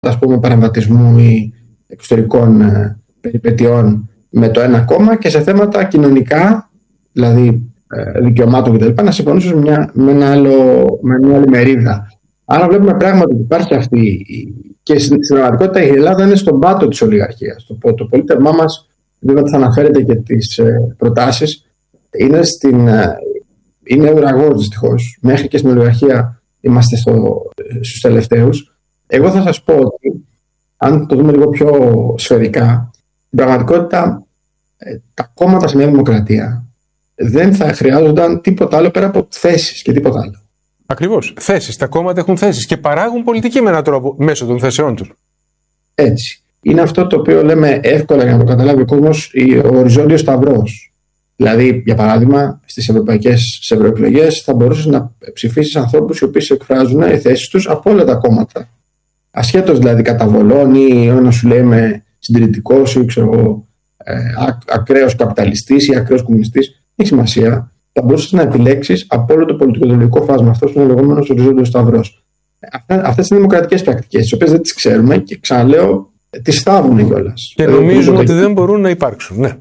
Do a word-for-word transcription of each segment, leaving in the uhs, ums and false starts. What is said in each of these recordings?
ας πούμε, παρεμβατισμού ή εξωτερικών ε, περιπετειών με το ένα κόμμα και σε θέματα κοινωνικά, δηλαδή ε, δικαιωμάτων κτλ., να συμφωνήσουν με μια, με ένα άλλο, με μια άλλη μερίδα. Άρα βλέπουμε πράγματι ότι υπάρχει αυτή, και στην πραγματικότητα η Ελλάδα είναι στον πάτο της ολιγαρχίας. Το, το πολίτευμά μας, βέβαια θα αναφέρετε και τις ε, προτάσεις, είναι, στην, ε, είναι ουραγός δυστυχώς. Μέχρι και στην ολιγαρχία είμαστε στο, στους τελευταίους. Εγώ θα σας πω ότι, αν το δούμε λίγο πιο σφαιρικά, στην πραγματικότητα ε, τα κόμματα σε μια δημοκρατία δεν θα χρειάζονταν τίποτα άλλο πέρα από θέσεις και τίποτα άλλο. Ακριβώς. Θέσεις. Τα κόμματα έχουν θέσεις και παράγουν πολιτική με έναν τρόπο μέσω των θέσεών τους. Έτσι. Είναι αυτό το οποίο λέμε εύκολα για να το καταλάβει ο κόσμος, ο οριζόντιος σταυρός. Δηλαδή, για παράδειγμα, στις ευρωπαϊκές ευρωεκλογές θα μπορούσες να ψηφίσεις ανθρώπους οι οποίοι εκφράζουν οι θέσεις τους από όλα τα κόμματα. Ασχέτως δηλαδή καταβολών ή ο ένας σου λέει είμαι συντηρητικός ή ξέρω, ε, ακραίος καπιταλιστής ή ακραίος κομμουνιστής. Έχει σημασία. Θα μπορούσες να επιλέξεις από όλο το πολιτικο-ιδεολογικό φάσμα. Αυτός είναι ο λεγόμενος οριζόντιος σταυρός. Αυτές είναι δημοκρατικές πρακτικές, τις οποίες δεν τις ξέρουμε και ξαναλέω, τις θάβουν κιόλας. Και νομίζουν ότι δεν μπορούν να υπάρξουν. Ναι.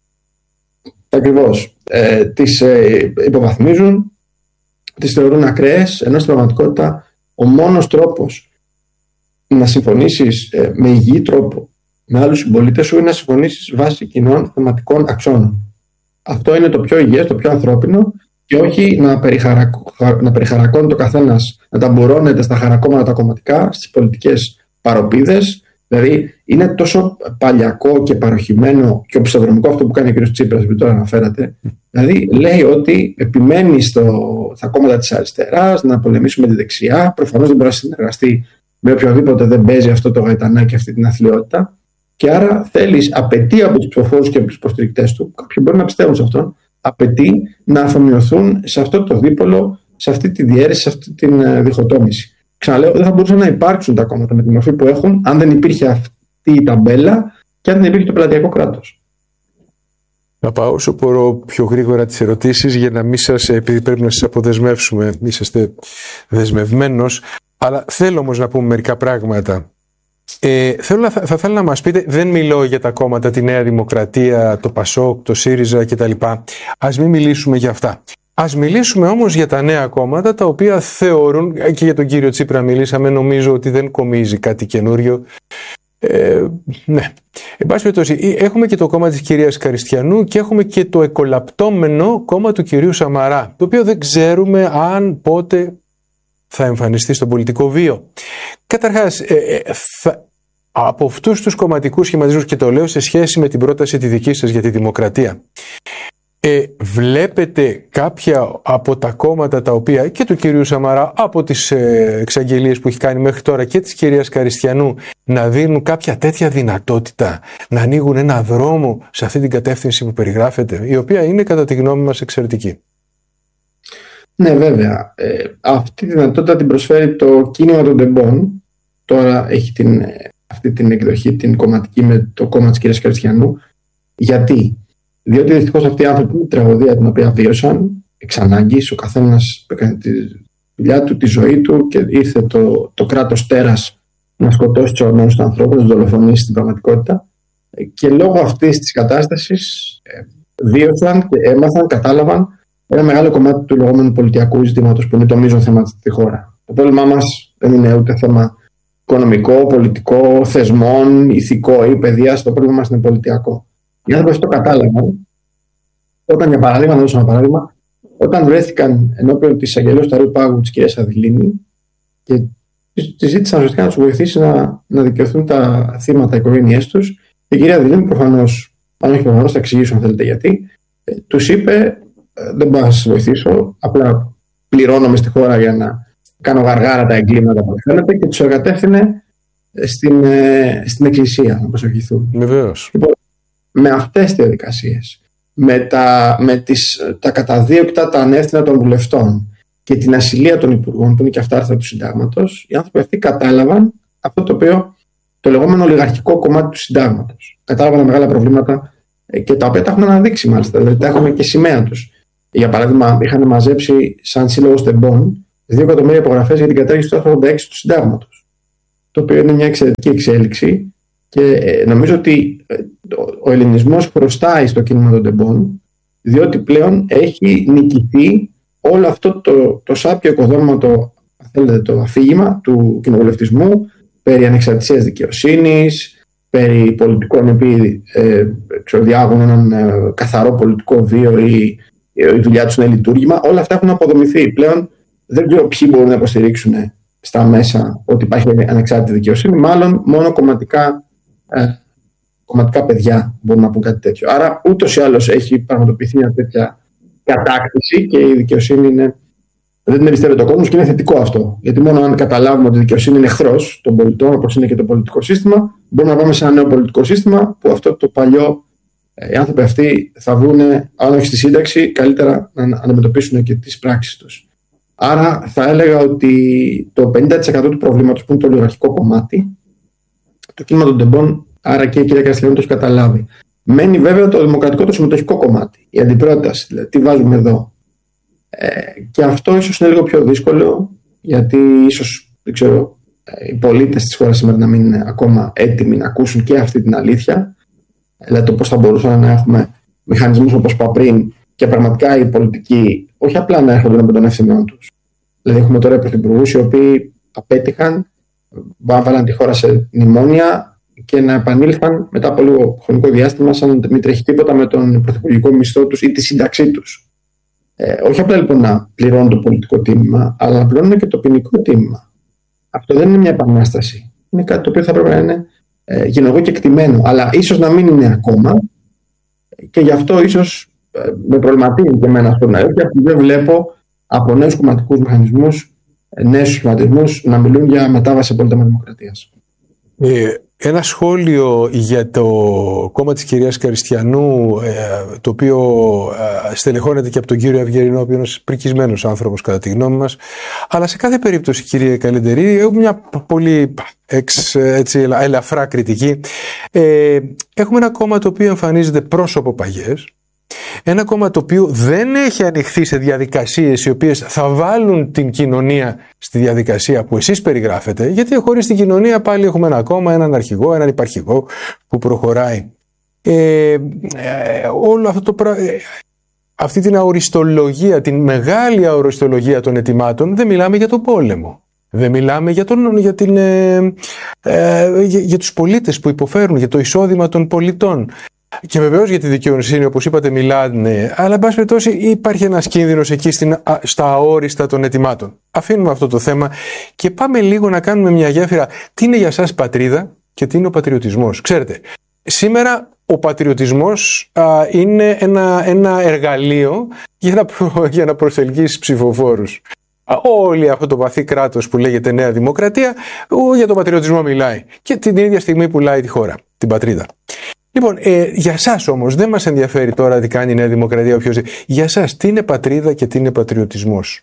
Ακριβώς. Ε, τις ε, υποβαθμίζουν, τις θεωρούν ακραίες, ενώ στην πραγματικότητα ο μόνος τρόπος να συμφωνήσεις ε, με υγιή τρόπο με άλλους συμπολίτες σου είναι να συμφωνήσεις βάσει κοινών θεματικών αξώνων. Αυτό είναι το πιο υγιές, το πιο ανθρώπινο, και όχι να, περιχαρακ... να περιχαρακώνει το καθένας, να ταμπουρώνεται στα χαρακόμματα τα κομματικά, στις πολιτικές παροπίδες. Δηλαδή είναι τόσο παλιακό και παροχημένο και οπισθοδρομικό αυτό που κάνει ο κ. Τσίπρας, που τώρα αναφέρατε. Δηλαδή λέει ότι επιμένει στο... στα κόμματα της αριστεράς να πολεμήσουμε τη δεξιά. Προφανώς δεν μπορεί να συνεργαστεί με οποιοδήποτε δεν παίζει αυτό το γαϊτανάκι, αυτή την αθλειότητα. Και άρα θέλει, απαιτεί από τους ψηφοφόρους και από τους υποστηρικτές του, κάποιοι μπορεί να πιστεύουν σε αυτόν, απαιτεί να αφομοιωθούν σε αυτό το δίπολο, σε αυτή τη διαίρεση, σε αυτή τη διχοτόμηση. Ξαναλέω, δεν θα μπορούσαν να υπάρξουν τα κόμματα με τη μορφή που έχουν, αν δεν υπήρχε αυτή η ταμπέλα και αν δεν υπήρχε το πελατειακό κράτος. Να πάω όσο μπορώ πιο γρήγορα τις ερωτήσεις, για να μην σας, επειδή πρέπει να σας αποδεσμεύσουμε, είσαστε δεσμευμένος, αλλά θέλω όμως να πούμε μερικά πράγματα. Ε, θέλω να, θα, θα θέλω να μας πείτε, δεν μιλώ για τα κόμματα, τη Νέα Δημοκρατία, το Πασόκ, το ΣΥΡΙΖΑ κτλ. Ας μην μιλήσουμε για αυτά. Ας μιλήσουμε όμως για τα νέα κόμματα, τα οποία θεωρούν, και για τον κύριο Τσίπρα μιλήσαμε, νομίζω ότι δεν κομίζει κάτι καινούριο. Ε, ναι. Εν πάση περιπτώσει, έχουμε και το κόμμα της κυρίας Καριστιανού και έχουμε και το εκολαπτώμενο κόμμα του κυρίου Σαμαρά, το οποίο δεν ξέρουμε αν πότε θα εμφανιστεί στον πολιτικό βίο. Καταρχάς, ε, ε, θα, από αυτούς τους κομματικούς σχηματισμούς, και το λέω σε σχέση με την πρόταση τη δική σας για τη δημοκρατία, ε, βλέπετε κάποια από τα κόμματα τα οποία, και του κυρίου Σαμαρά, από τις ε, εξαγγελίες που έχει κάνει μέχρι τώρα, και της κυρίας Καριστιανού, να δίνουν κάποια τέτοια δυνατότητα, να ανοίγουν ένα δρόμο σε αυτή την κατεύθυνση που περιγράφεται, η οποία είναι κατά τη γνώμη μας εξαιρετική? Ναι, βέβαια. Ε, αυτή τη δυνατότητα την προσφέρει το κίνημα των τεμπών. Τώρα έχει την, αυτή την εκδοχή, την κομματική, με το κόμμα της κυρίας Καριστιανού. Γιατί? Διότι δυστυχώς αυτοί οι άνθρωποι είναι η τραγωδία την οποία βίωσαν εξ ανάγκης. Ο καθένας έκανε τη δουλειά του, τη ζωή του, και ήρθε το, το κράτος τέρας να σκοτώσει τους οργανωμένους του ανθρώπου, να τους δολοφονήσει στην πραγματικότητα. Και λόγω αυτής της κατάστασης ε, βίωσαν και έμαθαν, κατάλαβαν ένα μεγάλο κομμάτι του λεγόμενου πολιτιακού ζητήματος, που είναι το μείζον θέμα στη χώρα. Το πρόβλημά μας δεν είναι ούτε θέμα οικονομικό, πολιτικό, θεσμών, ηθικό ή παιδείας. Το πρόβλημα μας είναι πολιτιακό. Οι άνθρωποι το κατάλαβαν όταν, για παράδειγμα, να δώσω ένα παράδειγμα, όταν βρέθηκαν ενώπιον της αγγελίας του Αρείου Πάγου της κυρίας Αδηλίνη και τη ζήτησαν ουσιαστικά να τους βοηθήσει να, να δικαιωθούν τα θύματα, οι οικογένειές τους. Η κυρία Αδηλίνη, προφανώς, αν όχι προφανώς, θα εξηγήσω αν θέλετε γιατί, τους είπε: δεν μπορώ να σας βοηθήσω, απλά πληρώνομαι στη χώρα για να κάνω γαργάρα τα εγκλήματα που θέλετε, και τους εγκατεύθυνε στην, στην εκκλησία να προσευχηθούν. Βεβαίως. Λοιπόν, με αυτές τις διαδικασίες, με τα, με τις, τα καταδίωκτα τα ανεύθυνα των βουλευτών και την ασυλία των υπουργών, που είναι και αυτά άρθρα του συντάγματος, οι άνθρωποι αυτοί κατάλαβαν αυτό το οποίο, το λεγόμενο ολιγαρχικό κομμάτι του συντάγματος. Κατάλαβαν μεγάλα προβλήματα, και τα οποία τα έχουν αναδείξει μάλιστα, δηλαδή τα έχουμε και σημαία τους. Για παράδειγμα, είχαν μαζέψει σαν σύλλογος τεμπών δύο εκατομμύρια υπογραφές για την κατάργηση του άρθρου ογδόντα έξι του συντάγματος. το οποίο είναι μια εξαιρετική εξέλιξη και νομίζω ότι ο ελληνισμός χρωστάει στο κίνημα των τεμπών, διότι πλέον έχει νικηθεί όλο αυτό το, το σάπιο οικοδόμημα, το, θέλετε, το αφήγημα του κοινοβουλευτισμού περί ανεξαρτησίας δικαιοσύνης, περί πολιτικών επί ε, διάγουν έναν ε, καθαρό πολιτικό βίο ή ε, η δουλειά τους είναι λειτουργήμα. Όλα αυτά έχουν αποδομηθεί. Πλέον δεν ξέρω ποιοι μπορούν να υποστηρίξουν στα μέσα ότι υπάρχει ανεξάρτητη δικαιοσύνη. Μάλλον μόνο κομματικά, ε, κομματικά παιδιά μπορούν να πούν κάτι τέτοιο. Άρα ούτως ή άλλως έχει πραγματοποιηθεί μια τέτοια κατάκτηση και η δικαιοσύνη είναι, δεν την εμπιστεύεται ο κόσμος και είναι θετικό αυτό. Γιατί μόνο αν καταλάβουμε ότι η δικαιοσύνη είναι εχθρός των πολιτών, όπως είναι και το πολιτικό σύστημα, μπορούμε να πάμε σε ένα νέο πολιτικό σύστημα που αυτό το παλιό, οι άνθρωποι αυτοί θα βγουν, αν όχι στη σύνταξη, καλύτερα να αντιμετωπίσουν και τις πράξεις τους. Άρα θα έλεγα ότι το πενήντα τοις εκατό του προβλήματος που είναι το ολιγαρχικό κομμάτι, το κίνημα των τεμπών, άρα και η κυρία Καριστιανού το έχει καταλάβει. Μένει βέβαια το δημοκρατικό, το συμμετοχικό κομμάτι, η αντιπρόταση, δηλαδή τι βάζουμε εδώ. Ε, και αυτό ίσως είναι λίγο πιο δύσκολο, γιατί ίσως, δεν ξέρω, οι πολίτες της χώρας σήμερα να μην είναι ακόμα έτοιμοι να ακούσουν και αυτή την αλήθεια. Δηλαδή το πώς θα μπορούσαμε να έχουμε μηχανισμούς όπως είπα πριν και πραγματικά οι πολιτικοί όχι απλά να έρχονται με τον ευθυνών τους. Δηλαδή έχουμε τώρα πρωθυπουργούς οι οποίοι απέτυχαν, βάλαν τη χώρα σε μνημόνια και να επανήλθαν μετά από λίγο χρονικό διάστημα σαν να μην τρέχει τίποτα με τον πρωθυπουργικό μισθό τους ή τη σύνταξή τους. Ε, όχι απλά λοιπόν να πληρώνουν το πολιτικό τίμημα, αλλά να πληρώνουν και το ποινικό τίμημα. Αυτό δεν είναι μια επανάσταση. Είναι κάτι το οποίο θα πρέπει να είναι ε, γενικό και εκτιμένο, αλλά ίσως να μην είναι ακόμα και γι' αυτό ίσως ε, με προβληματίζει και εμένα στον αέρα, γιατί δεν βλέπω από νέους κομματικούς μηχανισμούς, νέους σχηματισμούς να μιλούν για μετάβαση απόλυτα δημοκρατίας. Ε, ένα σχόλιο για το κόμμα της κυρίας Καριστιανού, ε, το οποίο ε, στελεχώνεται και από τον κύριο Αυγερινό, ο οποίος είναι ένας πρικισμένος άνθρωπος κατά τη γνώμη μας. Αλλά σε κάθε περίπτωση, κύριε Καλεντερή, έχουμε μια πολύ εξ, έτσι, ελαφρά κριτική. Ε, έχουμε ένα κόμμα το οποίο εμφανίζεται πρόσωπο παγιές. Ένα κόμμα το οποίο δεν έχει ανοιχθεί σε διαδικασίες οι οποίες θα βάλουν την κοινωνία στη διαδικασία που εσείς περιγράφετε, γιατί χωρίς την κοινωνία πάλι έχουμε ένα κόμμα, έναν αρχηγό, έναν υπαρχηγό που προχωράει. Ε, ε, όλο αυτό το πράγμα, ε, αυτή την αοριστολογία, την μεγάλη αοριστολογία των αιτημάτων, δεν μιλάμε για τον πόλεμο. Δεν μιλάμε για, τον, για, την, ε, ε, για, για τους πολίτες που υποφέρουν, για το εισόδημα των πολιτών. Και βεβαίως για τη δικαιοσύνη, όπως είπατε, μιλάνε, αλλά εν πάση περιπτώσει υπάρχει ένας κίνδυνος εκεί στην, στα αόριστα των αιτημάτων. Αφήνουμε αυτό το θέμα και πάμε λίγο να κάνουμε μια γέφυρα. Τι είναι για σας πατρίδα και τι είναι ο πατριωτισμός? Ξέρετε, σήμερα ο πατριωτισμός α, είναι ένα, ένα εργαλείο για να, προ, για να προσελκύσει ψηφοφόρους. Όλη αυτό το βαθύ κράτος που λέγεται Νέα Δημοκρατία για τον πατριωτισμό μιλάει και την ίδια στιγμή πουλάει τη χώρα, την πατρίδα. Λοιπόν, ε, για σας όμως δεν μας ενδιαφέρει τώρα τι κάνει η Νέα Δημοκρατία. Οποιος... Για σας τι είναι πατρίδα και τι είναι πατριωτισμός?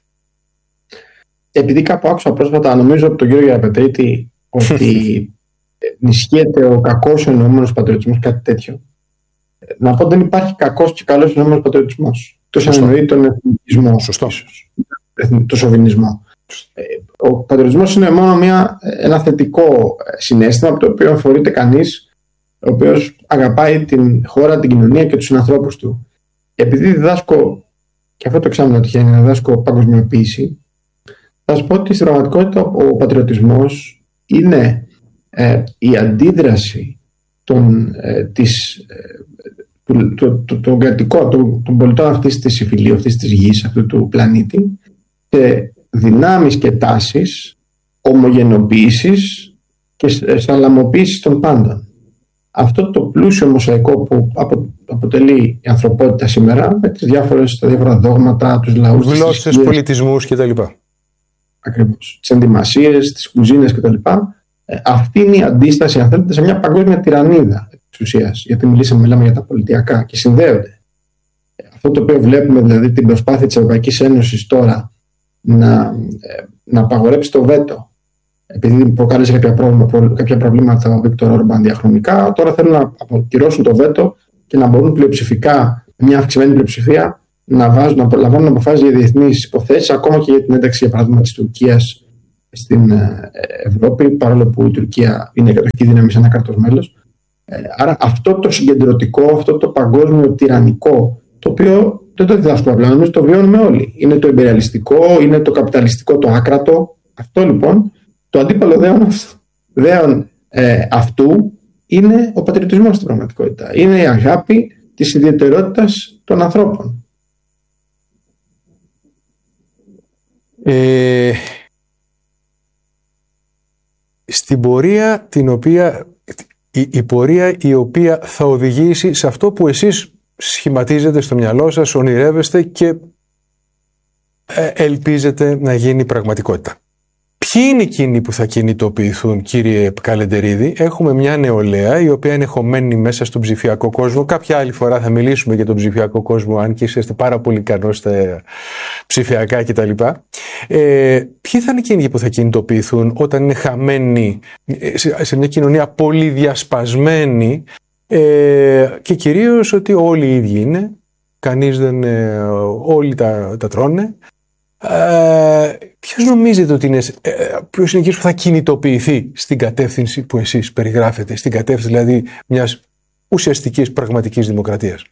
Επειδή κάπου άκουσα πρόσφατα, νομίζω από τον κύριο Γεραπετρίτη, ότι ενισχύεται ο κακός εννοούμενος πατριωτισμός, κάτι τέτοιο. Να πω δεν υπάρχει κακός και καλός εννοούμενος πατριωτισμός. Τόσο εννοεί τον εθνικισμό. Σωστό. Το σοβινισμό. Ο πατριωτισμός είναι μόνο μια, ένα θετικό συναίσθημα από το οποίο αφορείται κανείς, ο οποίος αγαπάει την χώρα, την κοινωνία και τους συνανθρώπους του. Επειδή διδάσκω, και αυτό το εξάμηνο τυχαίνει να διδάσκω παγκοσμιοποίηση, θα σας πω ότι στην πραγματικότητα ο πατριωτισμός είναι ε, η αντίδραση των, ε, της, ε, του, του, των κρατικών, των, των πολιτών αυτής της υφηλίου, αυτής της γης, αυτού του πλανήτη, σε δυνάμεις και τάσεις ομογενοποίησης και σαλαμοποίησης των πάντων. Αυτό το πλούσιο μοσαϊκό που αποτελεί η ανθρωπότητα σήμερα, με τις διάφορες, τα διάφορα δόγματα, τους λαούς, γλώσσες, πολιτισμούς κτλ. Ακριβώς. Τις ενδυμασίες, τις κουζίνες κτλ. Αυτή είναι η αντίσταση, αν θέλετε, σε μια παγκόσμια τυραννίδα της ουσίας. Γιατί μιλήσαμε, μιλάμε για τα πολιτιακά και συνδέονται. Αυτό το οποίο βλέπουμε, δηλαδή την προσπάθεια της Ευρωπαϊκής Ένωσης τώρα να, να απαγορέψει το βέτο, επειδή προκάλεσε κάποια, πρόβλημα, κάποια προβλήματα ο Βίκτορ Όρμπαν διαχρονικά, τώρα θέλουν να αποκυρώσουν το βέτο και να μπορούν πλειοψηφικά, μια αυξημένη πλειοψηφία, να, βάζουν, να λαμβάνουν αποφάσεις για διεθνείς υποθέσεις, ακόμα και για την ένταξη, για παράδειγμα, της Τουρκίας στην Ευρώπη, παρόλο που η Τουρκία είναι κατοχική δύναμη σε ένα κράτος μέλος. Άρα αυτό το συγκεντρωτικό, αυτό το παγκόσμιο τυραννικό, το οποίο δεν το διδάσκουμε απλά, εμείς το βιώνουμε όλοι. Είναι το ιμπεριαλιστικό, είναι το καπιταλιστικό, το άκρατο. Αυτό λοιπόν, το αντίπαλο δέον, δέον ε, αυτού είναι ο πατριωτισμός στην πραγματικότητα. Είναι η αγάπη της ιδιαιτερότητας των ανθρώπων. Ε, στην πορεία την οποία η, η πορεία η οποία θα οδηγήσει σε αυτό που εσείς σχηματίζετε στο μυαλό σας, ονειρεύεστε και ε, ελπίζετε να γίνει πραγματικότητα. Ποιοι είναι εκείνοι που θα κινητοποιηθούν, κύριε Καλεντερίδη? Έχουμε μια νεολαία η οποία είναι χωμένη μέσα στον ψηφιακό κόσμο. Κάποια άλλη φορά θα μιλήσουμε για τον ψηφιακό κόσμο, αν και είστε πάρα πολύ ικανός στα ψηφιακά κτλ. Ε, ποιοι θα είναι εκείνοι που θα κινητοποιηθούν όταν είναι χαμένοι σε μια κοινωνία πολύ διασπασμένη ε, και κυρίως ότι όλοι οι ίδιοι είναι, κανείς δεν, ε, όλοι τα, τα τρώνε. Ε, ποιος νομίζετε ότι είναι, ε, ποιος είναι εκείνος που θα κινητοποιηθεί στην κατεύθυνση που εσείς περιγράφετε, στην κατεύθυνση δηλαδή μιας ουσιαστικής πραγματικής δημοκρατίας?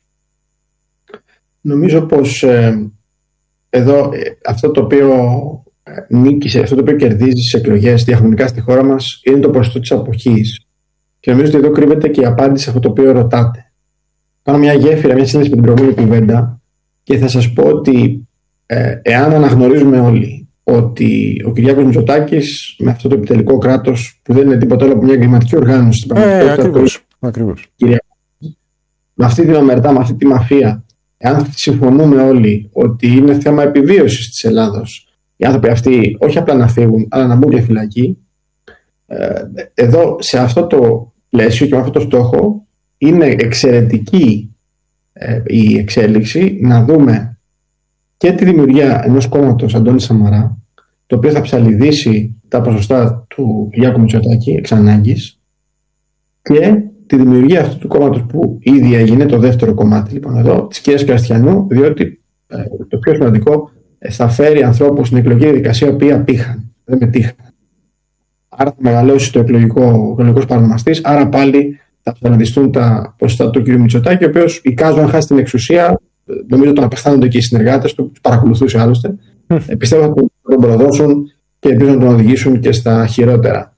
Νομίζω πως ε, εδώ ε, αυτό το οποίο νίκησε, αυτό το οποίο κερδίζει στις εκλογές διαχρονικά στη χώρα μας είναι το ποσοστό της αποχής. Και νομίζω ότι εδώ κρύβεται και η απάντηση σε αυτό το οποίο ρωτάτε. Κάνω μια γέφυρα, μια σύνδεση με την προηγούμενη κουβέντα και θα σας πω ότι ε, εάν αναγνωρίζουμε όλοι ότι ο Κυριάκος Μητσοτάκης με αυτό το επιτελικό κράτος που δεν είναι τίποτα άλλο από μια εγκληματική οργάνωση στην πραγματικότητα, ε, ακριβώς, ακριβώς. με αυτή την ομερτά, με αυτή τη μαφία, εάν συμφωνούμε όλοι ότι είναι θέμα επιβίωσης της Ελλάδος οι άνθρωποι αυτοί όχι απλά να φύγουν αλλά να μπουν και φυλακή, ε, εδώ σε αυτό το πλαίσιο και με αυτό το στόχο είναι εξαιρετική ε, η εξέλιξη να δούμε και τη δημιουργία ενός κόμματος Αντώνη Σαμαρά, το οποίο θα ψαλιδίσει τα ποσοστά του Κυριάκου Μητσοτάκη εξ ανάγκης, και τη δημιουργία αυτού του κόμματος που ήδη έγινε, το δεύτερο κομμάτι λοιπόν εδώ, της κυρίας Κραστιανού, διότι ε, το πιο σημαντικό ε, θα φέρει ανθρώπους στην εκλογική διαδικασία οι οποίοι απήχαν, δεν μετήχαν. Άρα θα μεγαλώσει το εκλογικό, εκλογικός παρονομαστής, άρα πάλι θα ψαλιδιστούν τα ποσοστά του κ. Μητσοτάκη, ο οποίος εικάζω αν χάσει την εξουσία. Νομίζω τον απεχθάνονται και οι συνεργάτες του, τους παρακολουθούσε άλλωστε. Ε, πιστεύω ότι θα τον προδώσουν και ελπίζω να τον οδηγήσουν και στα χειρότερα.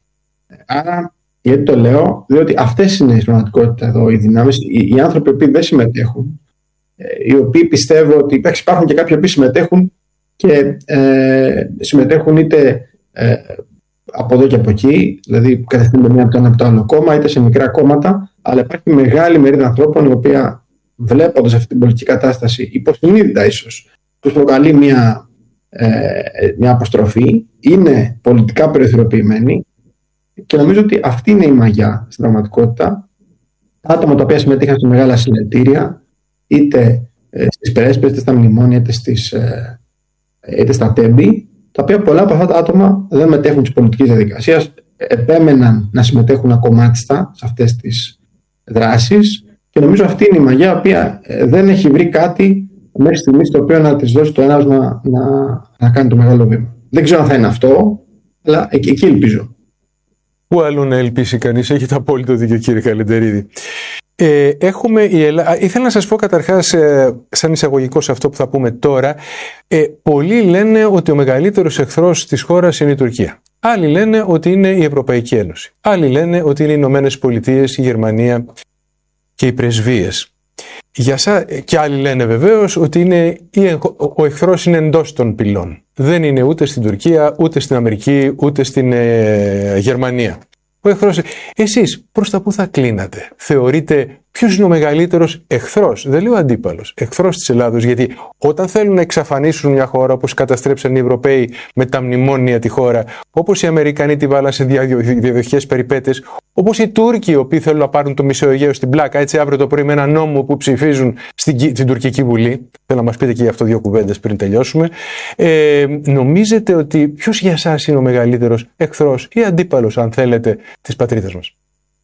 Άρα, γιατί το λέω, διότι αυτές είναι η πραγματικότητα εδώ, οι δυνάμεις, οι, οι άνθρωποι που δεν συμμετέχουν, ε, οι οποίοι πιστεύω ότι υπάρχουν και κάποιοι που συμμετέχουν και ε, συμμετέχουν είτε ε, από εδώ και από εκεί, δηλαδή κατευθύνονται μία από το ένα από το άλλο κόμμα, είτε σε μικρά κόμματα, αλλά υπάρχει μεγάλη μερίδα ανθρώπων η οποία, βλέποντας αυτή την πολιτική κατάσταση, υποσυνείδητα ίσως, τους προκαλεί μια, ε, μια αποστροφή, είναι πολιτικά περιθωριοποιημένοι και νομίζω ότι αυτή είναι η μαγιά στην πραγματικότητα. Άτομα τα οποία συμμετείχαν σε μεγάλα συλλαλητήρια, είτε ε, στις περέσπες, είτε στα μνημόνια, είτε, στις, ε, είτε στα τέμπη, τα οποία πολλά από αυτά τα άτομα δεν μετέχουν της πολιτικής διαδικασίας, επέμεναν να συμμετέχουν ακομμάτιστα σε αυτές τις δράσεις. Και νομίζω αυτή είναι η μαγιά, η οποία δεν έχει βρει κάτι μέχρι στιγμής το οποίο να της δώσει το έναυσμα να, να, να κάνει το μεγάλο βήμα. Δεν ξέρω αν θα είναι αυτό, αλλά εκεί, εκεί ελπίζω. Πού άλλο να ελπίσει κανείς, έχετε απόλυτο δίκιο κύριε Καλεντερίδη. Ε, έχουμε η Ελλάδα... Ήθελα να σας πω καταρχάς, ε, σαν εισαγωγικό σε αυτό που θα πούμε τώρα, ε, πολλοί λένε ότι ο μεγαλύτερος εχθρός της χώρας είναι η Τουρκία. Άλλοι λένε ότι είναι η Ευρωπαϊκή Ένωση. Άλλοι λένε ότι είναι οι Ηνωμένες Πολιτείες, η Γερμανία και οι πρεσβείες. Για σα... Και άλλοι λένε βεβαίως ότι είναι... ο εχθρός είναι εντός των πυλών. Δεν είναι ούτε στην Τουρκία, ούτε στην Αμερική, ούτε στην ε, Γερμανία. Ο εχθρός... Εσείς προς τα πού θα κλείνατε? Θεωρείτε ποιος είναι ο μεγαλύτερος εχθρός? Δεν λέω αντίπαλος. Εχθρός της Ελλάδος. Γιατί όταν θέλουν να εξαφανίσουν μια χώρα, όπως καταστρέψαν οι Ευρωπαίοι με τα μνημόνια τη χώρα, όπως οι Αμερικανοί τη βάλαν σε διαδοχικές περιπέτειες, όπως οι Τούρκοι, οι οποίοι θέλουν να πάρουν το Μεσαίο Αιγαίο στην πλάκα, έτσι αύριο το πρωί με ένα νόμο που ψηφίζουν στην, στην τουρκική βουλή. Θέλω να μας πείτε και γι' αυτό δύο κουβέντες πριν τελειώσουμε. Ε, νομίζετε ότι ποιος για εσάς είναι ο μεγαλύτερος εχθρός ή αντίπαλος, αν θέλετε, της πατρίδας μας?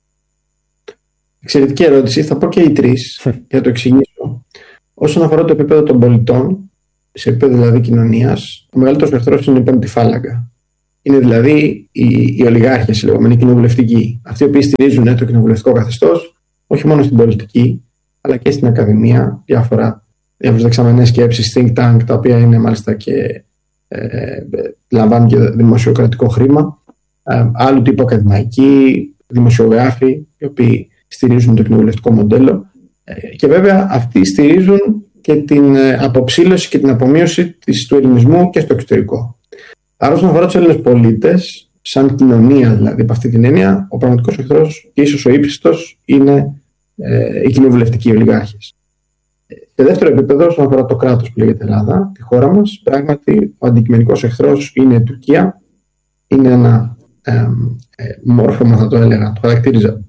Εξαιρετική ερώτηση. Θα πω και οι τρεις για να το εξηγήσω. Όσον αφορά το επίπεδο των πολιτών, σε επίπεδο δηλαδή κοινωνίας, ο μεγαλύτερος εχθρός είναι η πέμπτη φάλαγγα. είναι δηλαδή οι, οι ολιγάρχες, οι λεγόμενοι κοινοβουλευτικοί. Αυτοί οι οποίοι στηρίζουν το κοινοβουλευτικό καθεστώς, όχι μόνο στην πολιτική, αλλά και στην ακαδημία, διάφορα, διάφορες δεξαμενές σκέψεις, think tank, τα οποία είναι μάλιστα και ε, λαμβάνουν και δημοσιοκρατικό χρήμα, ε, άλλου τύπου ακαδημαϊκοί, δημοσιογράφοι, οι οποίοι στηρίζουν το κοινοβουλευτικό μοντέλο. Ε, και βέβαια αυτοί στηρίζουν και την αποψήλωση και την απομείωση της, του ελληνισμού και στο εξωτερικό. Άρα, όσον αφορά τους Έλληνες πολίτες, σαν κοινωνία δηλαδή, από αυτή την έννοια, ο πραγματικός εχθρός και ίσως ο ύψιστος είναι ε, οι κοινοβουλευτικοί ολιγάρχες. Σε δεύτερο επίπεδο, όσον αφορά το κράτος που λέγεται Ελλάδα, τη χώρα μας, πράγματι ο αντικειμενικός εχθρός είναι η Τουρκία. Είναι ένα ε, ε, μόρφωμα, θα το έλεγα, το χαρακτήριζα.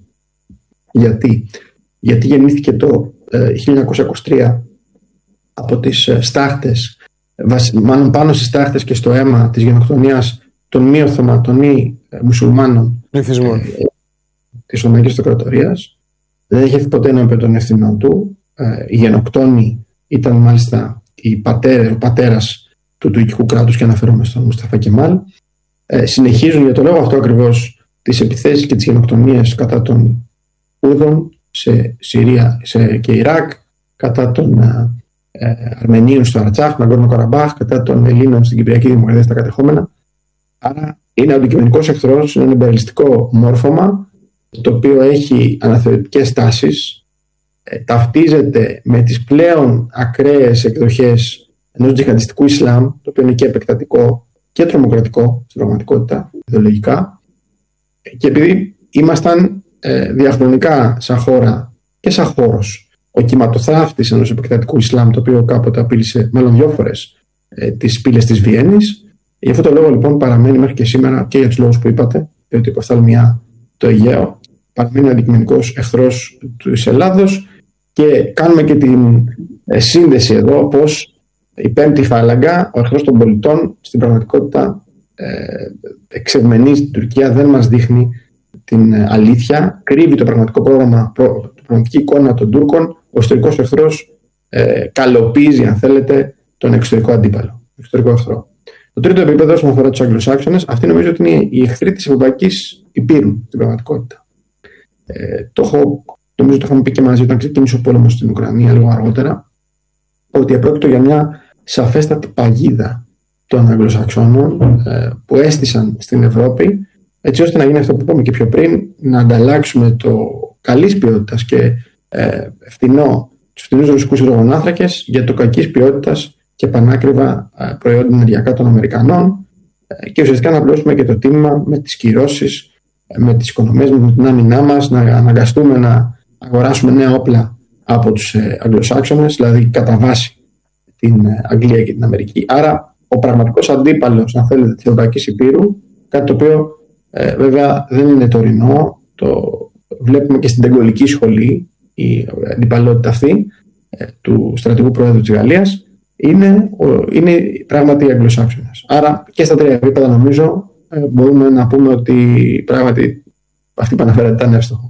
Γιατί, Γιατί γεννήθηκε το ε, χίλια εννιακόσια είκοσι τρία από τις ε, στάχτες, μάλλον πάνω στις στάχτες και στο αίμα της γενοκτονίας των μη Οθωμανών, των μη ε, μουσουλμάνων πληθυσμών ε, της Οθωμανικής Αυτοκρατορίας. Δεν έχει ποτέ να πει των ευθυνών του. Ε, οι γενοκτόνοι ήταν μάλιστα η πατέρα, ο πατέρας του τουρκικού κράτους, και αναφέρομαι στον Μουσταφά Κεμάλ. Ε, συνεχίζουν για το λόγο αυτό ακριβώς τις επιθέσεις και τις γενοκτονίες κατά των Κούρδων σε Συρία σε, και Ιράκ, κατά των ε, Αρμενίων στο Αρατσάχ, Ναγκόρνο Καραμπάχ, κατά των Ελλήνων στην Κυπριακή Δημοκρατία στα κατεχόμενα. Άρα είναι αντικειμενικός εχθρός, είναι ένα εμπεριστικό μόρφωμα, το οποίο έχει αναθεωρητικές τάσεις, ε, ταυτίζεται με τις πλέον ακραίες εκδοχές ενός τζιχαντιστικού Ισλάμ, το οποίο είναι και επεκτατικό και τρομοκρατικό στην πραγματικότητα, ιδεολογικά, και επειδή ήμασταν ε, διαχρονικά σαν χώρα και σαν χώρος ο κυματοθράφτης ενός επεκτατικού Ισλάμ, το οποίο κάποτε απείλησε μάλλον δυο φορές ε, τις πύλες της Βιέννης. Γι' αυτό το λόγο λοιπόν παραμένει μέχρι και σήμερα, και για τους λόγους που είπατε, διότι η οφθαλμιά το Αιγαίο παραμένει αντικειμενικός εχθρός της Ελλάδος, και κάνουμε και την ε, σύνδεση εδώ πως η πέμπτη φάλαγγα, ο εχθρός των πολιτών, στην πραγματικότητα ε, εξευμενεί στην Τουρκία, δεν μας δείχνει την αλήθεια, κρύβει το πραγματικό πρόγραμμα, προ, την πραγματική εικόνα των Τούρκων. Ο εσωτερικός εχθρός ε, καλοποιίζει, αν θέλετε, τον εξωτερικό αντίπαλο, τον εξωτερικό εχθρό. Το τρίτο επίπεδο, όσον αφορά τους Αγγλοσάξονες, αυτή νομίζω ότι είναι η εχθροί της Ευρωπαϊκής Υπήρου στην πραγματικότητα. Ε, το έχω, νομίζω το είχαμε πει και μαζί όταν ξεκίνησε ο πόλεμος στην Ουκρανία λίγο αργότερα, ότι επρόκειτο για μια σαφέστατη παγίδα των Αγγλοσαξώνων ε, που έστησαν στην Ευρώπη, έτσι ώστε να γίνει αυτό που είπαμε και πιο πριν, να ανταλλάξουμε το καλής ποιότητας και ε, φτηνό, τους φτηνούς ρωσικούς υδρογονάνθρακες για το κακής ποιότητας και πανάκριβα ε, προϊόντα ενεργειακά των Αμερικανών, ε, και ουσιαστικά να πληρώσουμε και το τίμημα με τις κυρώσεις, ε, με τις οικονομίες, με την άμυνά μας, να αναγκαστούμε να αγοράσουμε νέα όπλα από τους ε, Αγγλοσάξονες, δηλαδή κατά βάση την ε, Αγγλία και την Αμερική. Άρα ο πραγματικός αντίπαλος, αν θέλετε, της Ευρωπαϊκής Υπήρου, κάτι το οποίο Ε, βέβαια δεν είναι τωρινό, το βλέπουμε και στην Τεγκολική σχολή, η αντιπαλότητα αυτή ε, του στρατηγού πρόεδρου της Γαλλίας, είναι, είναι πράγματι οι Αγγλοσάξονες. Άρα και στα τρία επίπεδα νομίζω ε, μπορούμε να πούμε ότι πράγματι αυτή που αναφέρατε ήταν εύστοχο.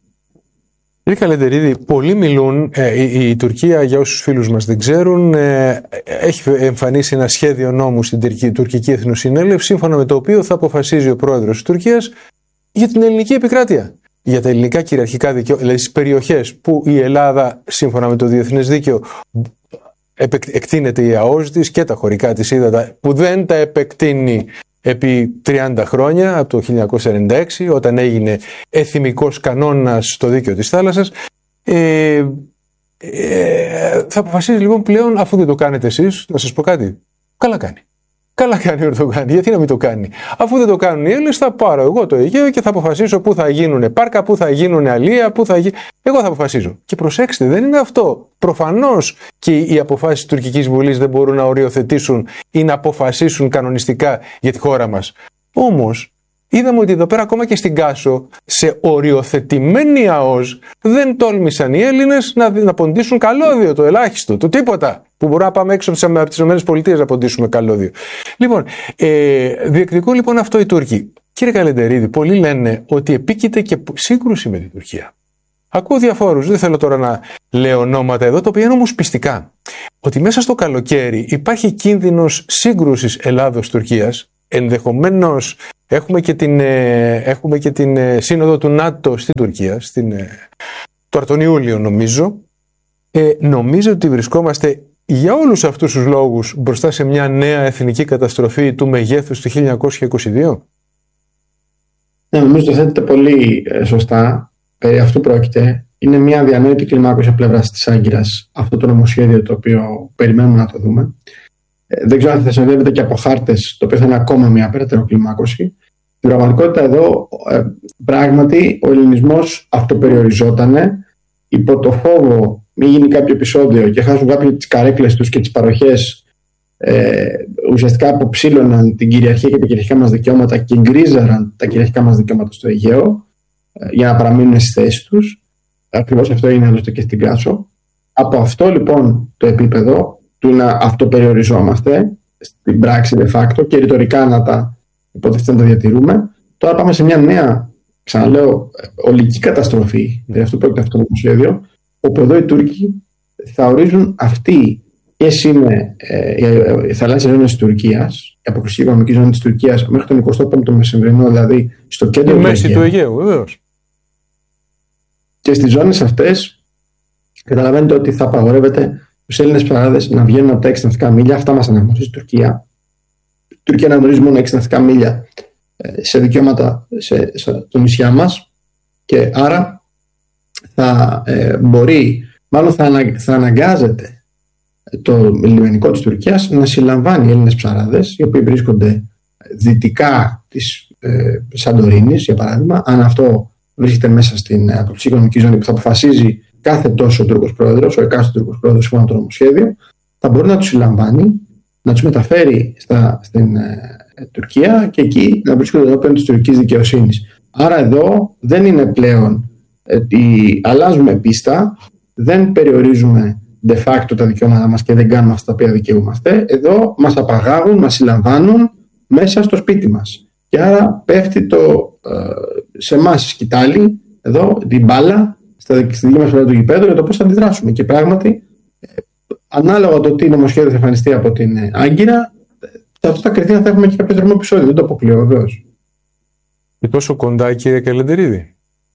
Κύριε Καλεντερίδη, πολλοί μιλούν, ε, η, η Τουρκία, για όσους φίλους μας δεν ξέρουν, ε, έχει εμφανίσει ένα σχέδιο νόμου στην Τουρκική, Τουρκική Εθνοσυνέλευση, σύμφωνα με το οποίο θα αποφασίζει ο πρόεδρος της Τουρκίας για την ελληνική επικράτεια, για τα ελληνικά κυριαρχικά δικαιώματα, δηλαδή στις περιοχές που η Ελλάδα, σύμφωνα με το διεθνές δίκαιο, εκτείνεται η ΑΟΣ της και τα χωρικά της ύδατα, που δεν τα επεκτείνει επί τριάντα χρόνια, από το χίλια εννιακόσια ενενήντα έξι, όταν έγινε εθιμικός κανόνας στο δίκαιο της θάλασσας. Ε, ε, θα αποφασίσει λοιπόν πλέον, αφού δεν το κάνετε εσείς, να σας πω κάτι. Καλά κάνει. Καλά κάνει ο Ερντογάν. Γιατί να μην το κάνει? Αφού δεν το κάνουν οι Έλληνες, θα πάρω εγώ το Αιγαίο και θα αποφασίσω πού θα γίνουν πάρκα, πού θα γίνουν αλεία, πού θα γι... Εγώ θα αποφασίζω. Και προσέξτε, δεν είναι αυτό. Προφανώς και οι αποφάσεις της τουρκικής βουλής δεν μπορούν να οριοθετήσουν ή να αποφασίσουν κανονιστικά για τη χώρα μας. Όμως, είδαμε ότι εδώ πέρα, ακόμα και στην Κάσο, σε οριοθετημένη ΑΟΣ, δεν τόλμησαν οι Έλληνες να, να ποντίσουν καλώδιο, το ελάχιστο, το τίποτα. Που μπορούμε να πάμε έξω από τις ΗΠΑ να ποντίσουμε καλώδιο. Λοιπόν, ε, διεκδικούν λοιπόν αυτό οι Τούρκοι. Κύριε Καλεντερίδη, πολλοί λένε ότι επίκειται και σύγκρουση με την Τουρκία. Ακούω διαφόρους, δεν θέλω τώρα να λέω ονόματα εδώ, το οποίο είναι όμως πιστικά. Ότι μέσα στο καλοκαίρι υπάρχει κίνδυνος σύγκρουσης Ελλάδος-Τουρκίας, ενδεχομένως έχουμε και την, έχουμε και την σύνοδο του ΝΑΤΟ στην Τουρκία, στην, τώρα τον Ιούλιο νομίζω. Ε, νομίζω ότι βρισκόμαστε για όλους αυτούς τους λόγους μπροστά σε μια νέα εθνική καταστροφή του μεγέθους του χίλια εννιακόσια είκοσι δύο. Ναι, νομίζω το θέτετε πολύ σωστά. Περί αυτού πρόκειται. Είναι μια αδιανόητη κλιμάκωση από πλευράς της Άγκυρας αυτό το νομοσχέδιο το οποίο περιμένουμε να το δούμε. Ε, δεν ξέρω αν θα συνοδεύεται και από χάρτες, το οποίο θα είναι ακόμα μια περαιτέρω κλιμάκωση. Στην πραγματικότητα εδώ ε, πράγματι ο ελληνισμός αυτοπεριοριζότανε υπό το φόβο μην γίνει κάποιο επεισόδιο και χάσουν κάποιοι τις καρέκλες τους και τις παροχές, ε, ουσιαστικά αποψήλωναν την κυριαρχία και τα κυριαρχικά μας δικαιώματα και γκρίζαραν τα κυριαρχικά μας δικαιώματα στο Αιγαίο ε, για να παραμείνουν στις θέσεις τους. Ακριβώς αυτό είναι άλλωστε και στην Κάσο. Από αυτό λοιπόν το επίπεδο του να αυτοπεριοριζόμαστε στην πράξη de facto και ρητορικά να τα υποτίθεται να τα διατηρούμε, τώρα πάμε σε μια νέα, ξαναλέω, ολική καταστροφή. Δηλαδή αυτό πρόκειται αυτό το νομοσχέδιο, όπου εδώ οι Τούρκοι θα ορίζουν αυτοί ποιες είναι ε, οι θαλάσσιες ζώνες της Τουρκίας, η αποκλειστική οικονομική ζώνη της Τουρκίας μέχρι τον εικοστό πέμπτο μεσημβρινό, δηλαδή στο κέντρο του μέση του Αιγαίου, βεβαίως. Και στις ζώνες αυτές καταλαβαίνετε ότι θα απαγορεύεται τους Έλληνες ψαράδες να βγαίνουν από τα έξι ναυτικά μίλια. Αυτά μας αναγνωρίζει η Τουρκία. Η Τουρκία αναγνωρίζει μόνο έξι ναυτικά μίλια σε δικαιώματα σε, σε το νησιά μας, και άρα θα ε, μπορεί, μάλλον θα, ανα, θα αναγκάζεται το λιμενικό της Τουρκίας να συλλαμβάνει Έλληνες ψαράδες οι οποίοι βρίσκονται δυτικά της ε, Σαντορίνης, για παράδειγμα, αν αυτό βρίσκεται μέσα στην αποκλειστική οικονομική ζώνη που θα αποφασίζει κάθε τόσο ο Τούρκος πρόεδρος, ο εκάστοτε Τούρκος πρόεδρος σύμφωνα με το νομοσχέδιο, θα μπορεί να τους συλλαμβάνει, να τους μεταφέρει στα, στην ε, Τουρκία και εκεί να βρίσκονται ενώπιον της τουρκικής δικαιοσύνης. Άρα εδώ δεν είναι πλέον ότι αλλάζουμε πίστα, δεν περιορίζουμε de facto τα δικαιώματα μας και δεν κάνουμε αυτά τα οποία δικαιούμαστε. Εδώ μας απαγάγουν, μας συλλαμβάνουν μέσα στο σπίτι μας. Και άρα πέφτει το, ε, σε εμάς η σκητάλη, εδώ την μπάλα, στη δική μας πλευρά του γηπέδου για το πώς θα αντιδράσουμε. Και πράγματι, ε, ανάλογα το τι νομοσχέδιο θα εμφανιστεί από την ε, Άγκυρα, σε αυτό θα κριθεί να θα έχουμε και κάποιο θερμό επεισόδιο. Δεν το αποκλείω βεβαίως. Και τόσο κοντά, κύριε Καλεντερίδη?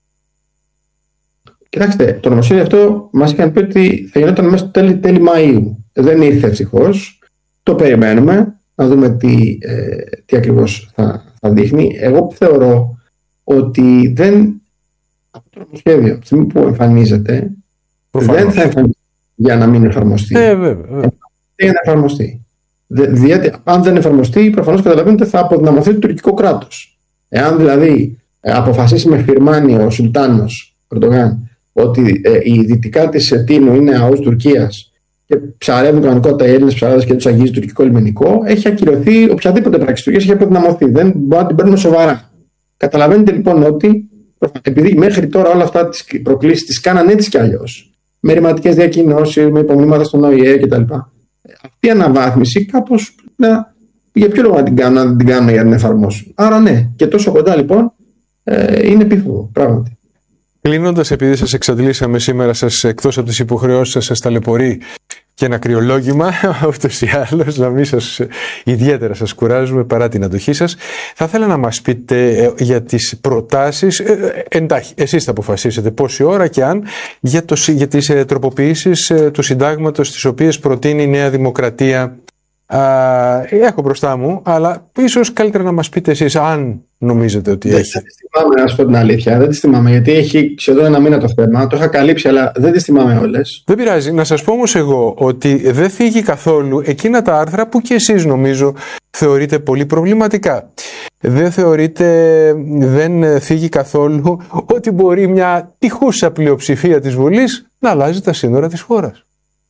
Κοιτάξτε, το νομοσχέδιο αυτό μας είχαν πει ότι θα γινόταν μέσα στο τέλη, τέλη Μαΐου. Δεν ήρθε ευτυχώς. Το περιμένουμε να δούμε τι, ε, τι ακριβώς θα, θα δείχνει. Εγώ θεωρώ ότι δεν, αυτό το νομοσχέδιο, τη στιγμή που εμφανίζεται, προφανώς δεν θα εμφανιστεί για να μην εφαρμοστεί. Ε, βέβαια, βέβαια. Για να εφαρμοστεί. Διότι αν δεν εφαρμοστεί, προφανώς καταλαβαίνετε θα αποδυναμωθεί το τουρκικό κράτος. Εάν δηλαδή αποφασίσει με φιρμάνι ο Σουλτάνος Ερντογάν ότι ε, η δυτικά της Τίνου είναι ΑΟΣ Τουρκίας και ψαρεύουν κανονικότητα οι Έλληνες ψαράδες και τους αγγίζει το τουρκικό λιμενικό, έχει ακυρωθεί οποιαδήποτε πράξη της Τουρκίας, έχει αποδυναμωθεί. Δεν μπορεί να την παίρνουμε σοβαρά. Καταλαβαίνετε λοιπόν ότι επειδή μέχρι τώρα όλα αυτά τις προκλήσεις τις κάνανε έτσι κι αλλιώς, με ρηματικές διακοινώσεις, με υπομνήματα στον Ο Η Ε κτλ. Αυτή η αναβάθμιση κάπως να, για ποιο λόγο να την κάνουμε, να την κάνουμε για να την εφαρμόσουν. Άρα ναι, και τόσο κοντά λοιπόν ε, είναι επίφοβο πράγματι. Κλείνοντας, επειδή σας εξαντλήσαμε σήμερα, σας, εκτός από τις υποχρεώσεις σας, σας ταλαιπωρεί και ένα κρυολόγημα, αυτός ή άλλος, να μην σας ιδιαίτερα σας κουράζουμε παρά την αντοχή σας, θα ήθελα να μας πείτε για τις προτάσεις, ε, εντάχει, εσείς θα αποφασίσετε πόση ώρα και αν, για, το, για τις ε, τροποποιήσεις ε, του συντάγματος, τις οποίες προτείνει η Νέα Δημοκρατία. Α, έχω μπροστά μου, αλλά ίσως καλύτερα να μας πείτε εσείς αν νομίζετε ότι δεν έχει. Δεν τις θυμάμαι, να σου πω την αλήθεια. Δεν τις θυμάμαι, γιατί έχει σχεδόν ένα μήνα το θέμα. Το είχα καλύψει, αλλά δεν τις θυμάμαι όλες. Δεν πειράζει. Να σας πω όμως εγώ ότι δεν θίγει καθόλου εκείνα τα άρθρα που και εσείς νομίζω θεωρείτε πολύ προβληματικά. Δεν θεωρείτε, δεν θίγει καθόλου ότι μπορεί μια τυχούσα πλειοψηφία της Βουλής να αλλάζει τα σύνορα της χώρας.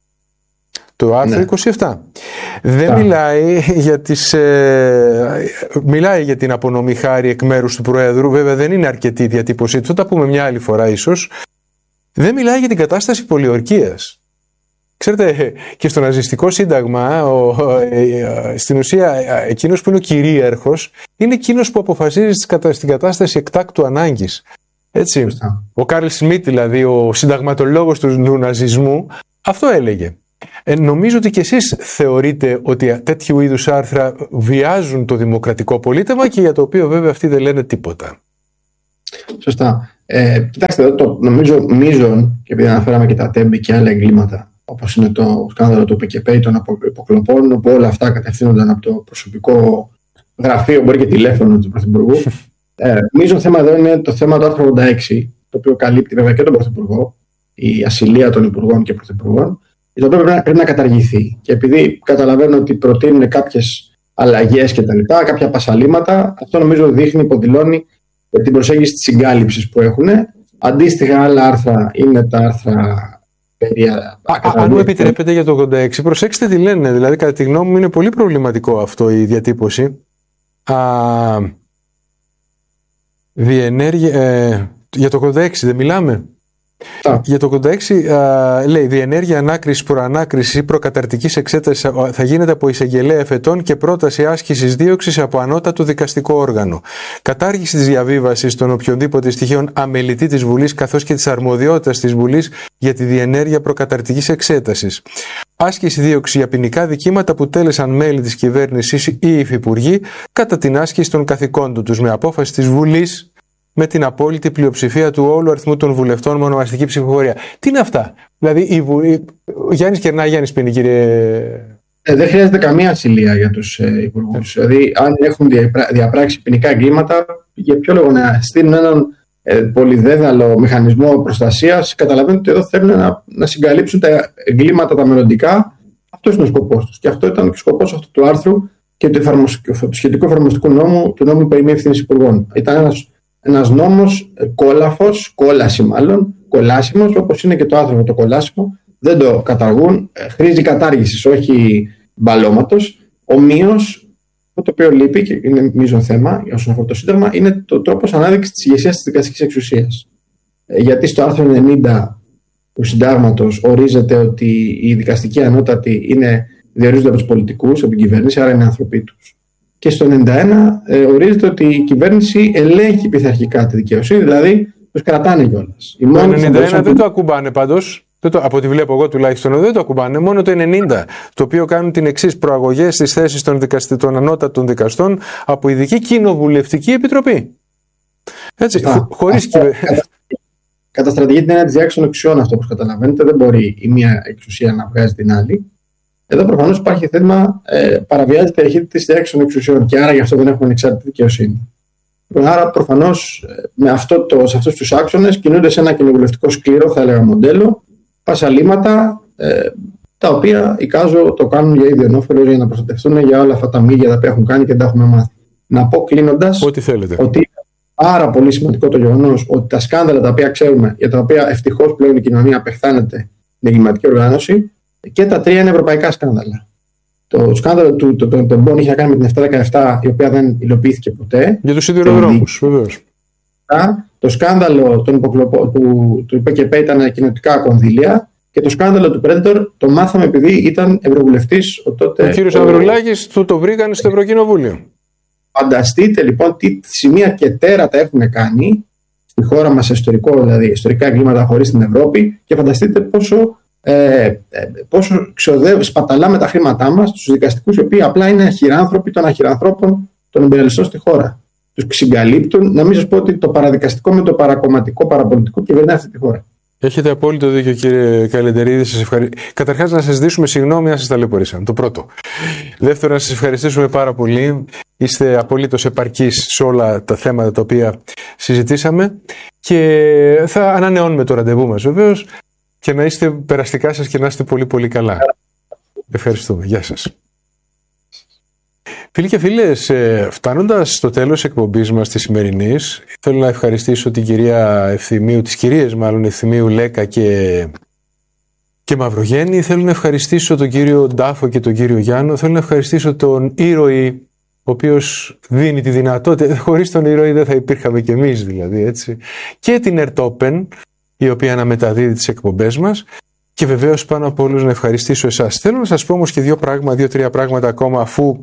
Το άρθρο ναι. είκοσι επτά. Δεν yeah. μιλάει για τις, ε, μιλάει για την απονομή χάρη εκ μέρους του Προέδρου. Βέβαια δεν είναι αρκετή η διατύπωσή του. Θα τα πούμε μια άλλη φορά ίσως. Δεν μιλάει για την κατάσταση πολιορκίας. Ξέρετε, και στο ναζιστικό σύνταγμα, ο, ε, ε, στην ουσία εκείνος που είναι ο κυρίαρχος είναι εκείνος που αποφασίζει στην κατάσταση εκτάκτου ανάγκης. Έτσι. Yeah. Ο Κάρλ Σμιτ, δηλαδή ο συνταγματολόγος του ναζισμού, αυτό έλεγε. Ε, νομίζω ότι και εσείς θεωρείτε ότι τέτοιου είδους άρθρα βιάζουν το δημοκρατικό πολίτευμα και για το οποίο βέβαια αυτοί δεν λένε τίποτα. Σωστά. Ε, κοιτάξτε, εδώ το νομίζω μείζον, και επειδή αναφέραμε και τα τέμπη και άλλα εγκλήματα, όπως είναι το σκάνδαλο του πι κέι πι των υποκλοπών, όπου όλα αυτά κατευθύνονταν από το προσωπικό γραφείο, μπορεί και τηλέφωνο του Πρωθυπουργού. Ε, μείζον θέμα εδώ είναι το θέμα του άρθρου ογδόντα έξι, το οποίο καλύπτει βέβαια και τον Πρωθυπουργό, η ασυλία των Υπουργών και Πρωθυπουργών, το οποίο πρέπει να, πρέπει να καταργηθεί. Και επειδή καταλαβαίνω ότι προτείνουν κάποιες αλλαγές κτλ., κάποια πασαλήματα, αυτό νομίζω δείχνει, υποδηλώνει την προσέγγιση της συγκάλυψης που έχουν. Αντίστοιχα, άλλα άρθρα είναι τα άρθρα περί. Αν μου επιτρέπετε για το ογδόντα έξι, προσέξτε τι λένε. Δηλαδή, κατά τη γνώμη μου, είναι πολύ προβληματικό αυτό η διατύπωση. Α, διενέργεια, ε, για το ογδόντα έξι δεν μιλάμε. Ah. Για το ογδόντα έξι α, λέει διενέργεια ανάκρισης, προανάκρισης ή προκαταρτικής εξέτασης θα γίνεται από εισαγγελέα εφετών και πρόταση άσκησης δίωξης από ανώτατο δικαστικό όργανο. Κατάργηση της διαβίβασης των οποιονδήποτε στοιχείων αμελητή της Βουλής καθώς και της αρμοδιότητας της Βουλής για τη διενέργεια προκαταρτικής εξέτασης. Άσκηση δίωξη για ποινικά δικήματα που τέλεσαν μέλη της κυβέρνησης ή υφυπουργοί κατά την άσκηση των καθηκόντων τους με απόφαση της Βουλής με την απόλυτη πλειοψηφία του όλου αριθμού των βουλευτών με ονομαστική ψηφοφορία. Τι είναι αυτά? Δηλαδή, η Βου... ο Γιάννης Κερνά, Γιάννης Πίνη, κύριε. Ε, δεν χρειάζεται καμία ασυλία για τους ε, υπουργούς. Ε. Δηλαδή, αν έχουν διαπρά... διαπράξει ποινικά εγκλήματα, για ποιο λόγο να στείλουν έναν ε, πολυδέδαλο μηχανισμό προστασίας? Καταλαβαίνετε ότι εδώ θέλουν να, να συγκαλύψουν τα εγκλήματα τα μελλοντικά. Αυτός είναι ο σκοπός τους. Και αυτό ήταν και ο σκοπός αυτού του άρθρου και του, εφαρμοσ... του σχετικού εφαρμοστικού νόμου, του νόμου περί μη ευθύνης υπουργών. Ήταν ένας Ένας νόμος κόλαφος, κόλαση μάλλον, κολάσιμος, όπως είναι και το άρθρο με το κολάσιμο, δεν το καταργούν, χρήζει κατάργησης, όχι μπαλώματος. Ομοίως, αυτό το οποίο λείπει και είναι μείζον θέμα όσον αφορά το Σύνταγμα, είναι το τρόπος ανάδειξης της ηγεσίας της δικαστικής εξουσίας. Γιατί στο άρθρο ενενήντα του Συντάγματος ορίζεται ότι η δικαστική ανώτατη είναι, διορίζονται από τους πολιτικούς, από την κυβέρνηση, άρα είναι άνθρωποι τους. Και στο ενενήντα ένα ε, ορίζεται ότι η κυβέρνηση ελέγχει πειθαρχικά τη δικαιοσύνη, δηλαδή τους κρατάνε κιόλας. Το ενενήντα ένα δεν το ακουμπάνε πάντως, δεν το, από ό,τι βλέπω εγώ τουλάχιστον, δεν το ακουμπάνε, μόνο το ενενήντα, το οποίο κάνουν την εξής: προαγωγές στις θέσεις των, δικαστη, των ανώτατων δικαστών από ειδική κοινοβουλευτική επιτροπή. Έτσι, χω, χωρίς κυβέρνηση. Καταστρατηγεί την έννοια της διάξης των εξουσιών, αυτό όπως καταλαβαίνετε, δεν μπορεί η μία εξουσία να βγάζει την άλλη. Εδώ προφανώς υπάρχει θέμα, ε, παραβιάζεται η αρχή της διάξης των εξουσιών και άρα γι' αυτό δεν έχουμε ανεξάρτητη δικαιοσύνη. Άρα προφανώς με αυτό το, σε αυτούς τους άξονες κινούνται σε ένα κοινοβουλευτικό σκληρό, θα έλεγα, μοντέλο, πασαλήματα, ε, τα οποία εικάζω το κάνουν για ίδιο όφελος, για να προστατευτούν για όλα αυτά τα μίλια τα οποία έχουν κάνει και δεν τα έχουμε μάθει. Να πω κλείνοντας ότι θέλετε. Ότι είναι πάρα πολύ σημαντικό το γεγονός ότι τα σκάνδαλα τα οποία ξέρουμε, για τα οποία ευτυχώς πλέον η κοινωνία απεχθάνεται την εγκληματική οργάνωση, και τα τρία είναι ευρωπαϊκά σκάνδαλα. Το σκάνδαλο του το, το, το είχε να κάνει με την επτακόσια δεκαεπτά, η οποία δεν υλοποιήθηκε ποτέ. Για τους σιδηροδρόμους, βεβαίως. Το σκάνδαλο των υποκλοπο, του, του πι κέι πι ήταν κοινοτικά κονδύλια. Και το σκάνδαλο του Predator το μάθαμε επειδή ήταν ευρωβουλευτής ο τότε. Ο κύριος Ανδρουλάκης του το βρήκαν στο Ευρωκοινοβούλιο. Φανταστείτε λοιπόν τι σημεία και τέρατα έχουν κάνει στη χώρα μας, ιστορικό, δηλαδή ιστορικά εγκλήματα χωρίς την Ευρώπη, και φανταστείτε πόσο. Ε, πόσο ξοδεύει, σπαταλάμε τα χρήματά μας στους δικαστικούς, οι οποίοι απλά είναι αχυράνθρωποι των αχυρανθρώπων των εμπειριαλιστών στη χώρα. Τους συγκαλύπτουν. Να μην σας πω ότι το παραδικαστικό με το παρακομματικό, παραπολιτικό κυβερνάει αυτή τη χώρα. Έχετε απόλυτο δίκιο, κύριε Καλεντερίδη. Σας ευχαρι... Καταρχάς, να σας ζητήσουμε συγγνώμη αν σας ταλαιπωρήσαμε. Το πρώτο. Δεύτερον, να σας ευχαριστήσουμε πάρα πολύ. Είστε απολύτως επαρκείς σε όλα τα θέματα τα οποία συζητήσαμε και θα ανανεώνουμε το ραντεβού μας βεβαίως. Και να είστε περαστικά σας και να είστε πολύ πολύ καλά. Ευχαριστούμε. Γεια σας. Φίλοι και φίλες, φτάνοντας στο τέλος της εκπομπής μας της σημερινής, θέλω να ευχαριστήσω την κυρία Ευθυμίου, τις κυρίες μάλλον Ευθυμίου Λέκα και, και Μαυρογέννη. Θέλω να ευχαριστήσω τον κύριο Ντάφο και τον κύριο Γιάννο. Θέλω να ευχαριστήσω τον ήρωη, ο οποίος δίνει τη δυνατότητα. Χωρίς τον ήρωη δεν θα υπήρχαμε κι εμείς δηλαδή, έτσι. Και την Ερτόπεν, η οποία αναμεταδίδει τις εκπομπές μας, και βεβαίως πάνω από όλους να ευχαριστήσω εσάς. Θέλω να σας πω όμως και δύο πράγματα, δύο-τρία πράγματα ακόμα, αφού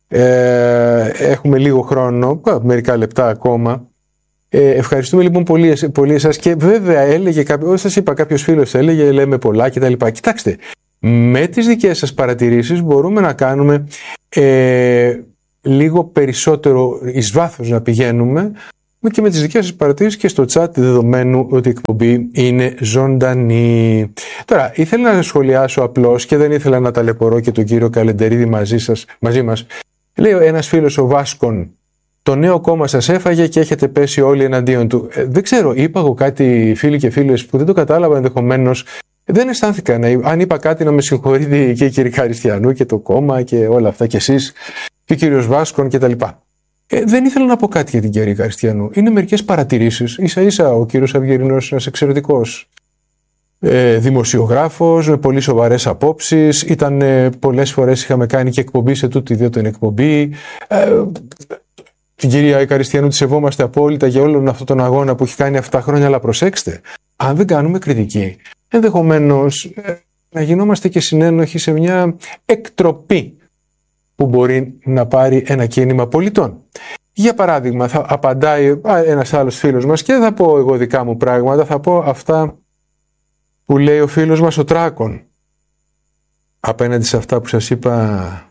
ε, έχουμε λίγο χρόνο, μερικά λεπτά ακόμα. Ε, ευχαριστούμε λοιπόν πολύ, πολύ εσάς, και βέβαια έλεγε κάποιος, σας είπα, κάποιος φίλος έλεγε, λέμε πολλά κτλ. Κοιτάξτε, με τις δικές σας παρατηρήσεις μπορούμε να κάνουμε ε, λίγο περισσότερο εις βάθος να πηγαίνουμε και με τις δικές σας παρατηρήσεις και στο chat, δεδομένου ότι η εκπομπή είναι ζωντανή. Τώρα, ήθελα να σχολιάσω απλώς και δεν ήθελα να ταλαιπωρώ και τον κύριο Καλεντερίδη μαζί, σας, μαζί μας. Λέει ένας φίλος, ο Βάσκον, το νέο κόμμα σας έφαγε και έχετε πέσει όλοι εναντίον του. Ε, δεν ξέρω, είπα εγώ κάτι, φίλοι και φίλες, που δεν το κατάλαβα ενδεχομένως. Δεν αισθάνθηκα, να, αν είπα κάτι, να με συγχωρείτε και η κυρία Καριστιανού και το κόμμα και όλα αυτά και εσείς και ο κύριος Βάσκον κτλ. Ε, δεν ήθελα να πω κάτι για την κυρία Καριστιανού. Είναι μερικές παρατηρήσεις. Ίσα ίσα ο κύριος Αυγερινός, ένας εξαιρετικός ε, δημοσιογράφος με πολύ σοβαρές απόψεις. Ήταν ε, πολλές φορές είχαμε κάνει και εκπομπή σε τούτη δύο την εκπομπή. Ε, την κυρία Καριστιανού τη σεβόμαστε απόλυτα για όλον αυτόν τον αγώνα που έχει κάνει αυτά τα χρόνια. Αλλά προσέξτε, αν δεν κάνουμε κριτική, ενδεχομένως ε, να γινόμαστε και συνένοχοι σε μια εκτροπή που μπορεί να πάρει ένα κίνημα πολιτών. Για παράδειγμα, θα απαντάει ένας άλλος φίλος μας και δεν θα πω εγώ δικά μου πράγματα, θα πω αυτά που λέει ο φίλος μας ο Τράκον. Απέναντι σε αυτά που σας είπα,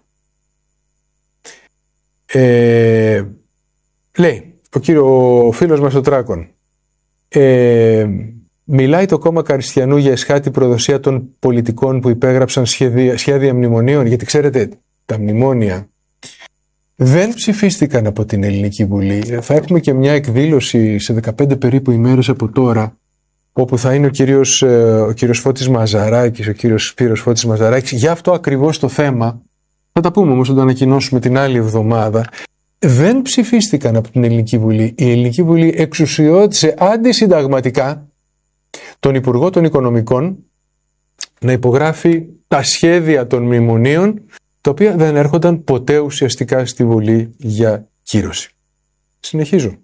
ε, λέει ο, κύριο, ο φίλος μας ο Τράκον, ε, μιλάει το κόμμα Καριστιανού για εσχάτη προδοσία των πολιτικών που υπέγραψαν σχέδια, σχέδια μνημονίων, γιατί ξέρετε, τα μνημόνια δεν ψηφίστηκαν από την Ελληνική Βουλή. Θα έχουμε και μια εκδήλωση σε δεκαπέντε περίπου ημέρες από τώρα, όπου θα είναι ο κύριος, ο κύριος Φώτης Μαζαράκης, ο κύριος Σπύρος Φώτης Μαζαράκης, για αυτό ακριβώς το θέμα. Θα τα πούμε όμως, θα το ανακοινώσουμε την άλλη εβδομάδα. Δεν ψηφίστηκαν από την Ελληνική Βουλή. Η Ελληνική Βουλή εξουσιώτησε αντισυνταγματικά τον Υπουργό των Οικονομικών να υπογράφει τα σχέδια των μνημονίων, τα οποία δεν έρχονταν ποτέ ουσιαστικά στη Βουλή για κύρωση. Συνεχίζω.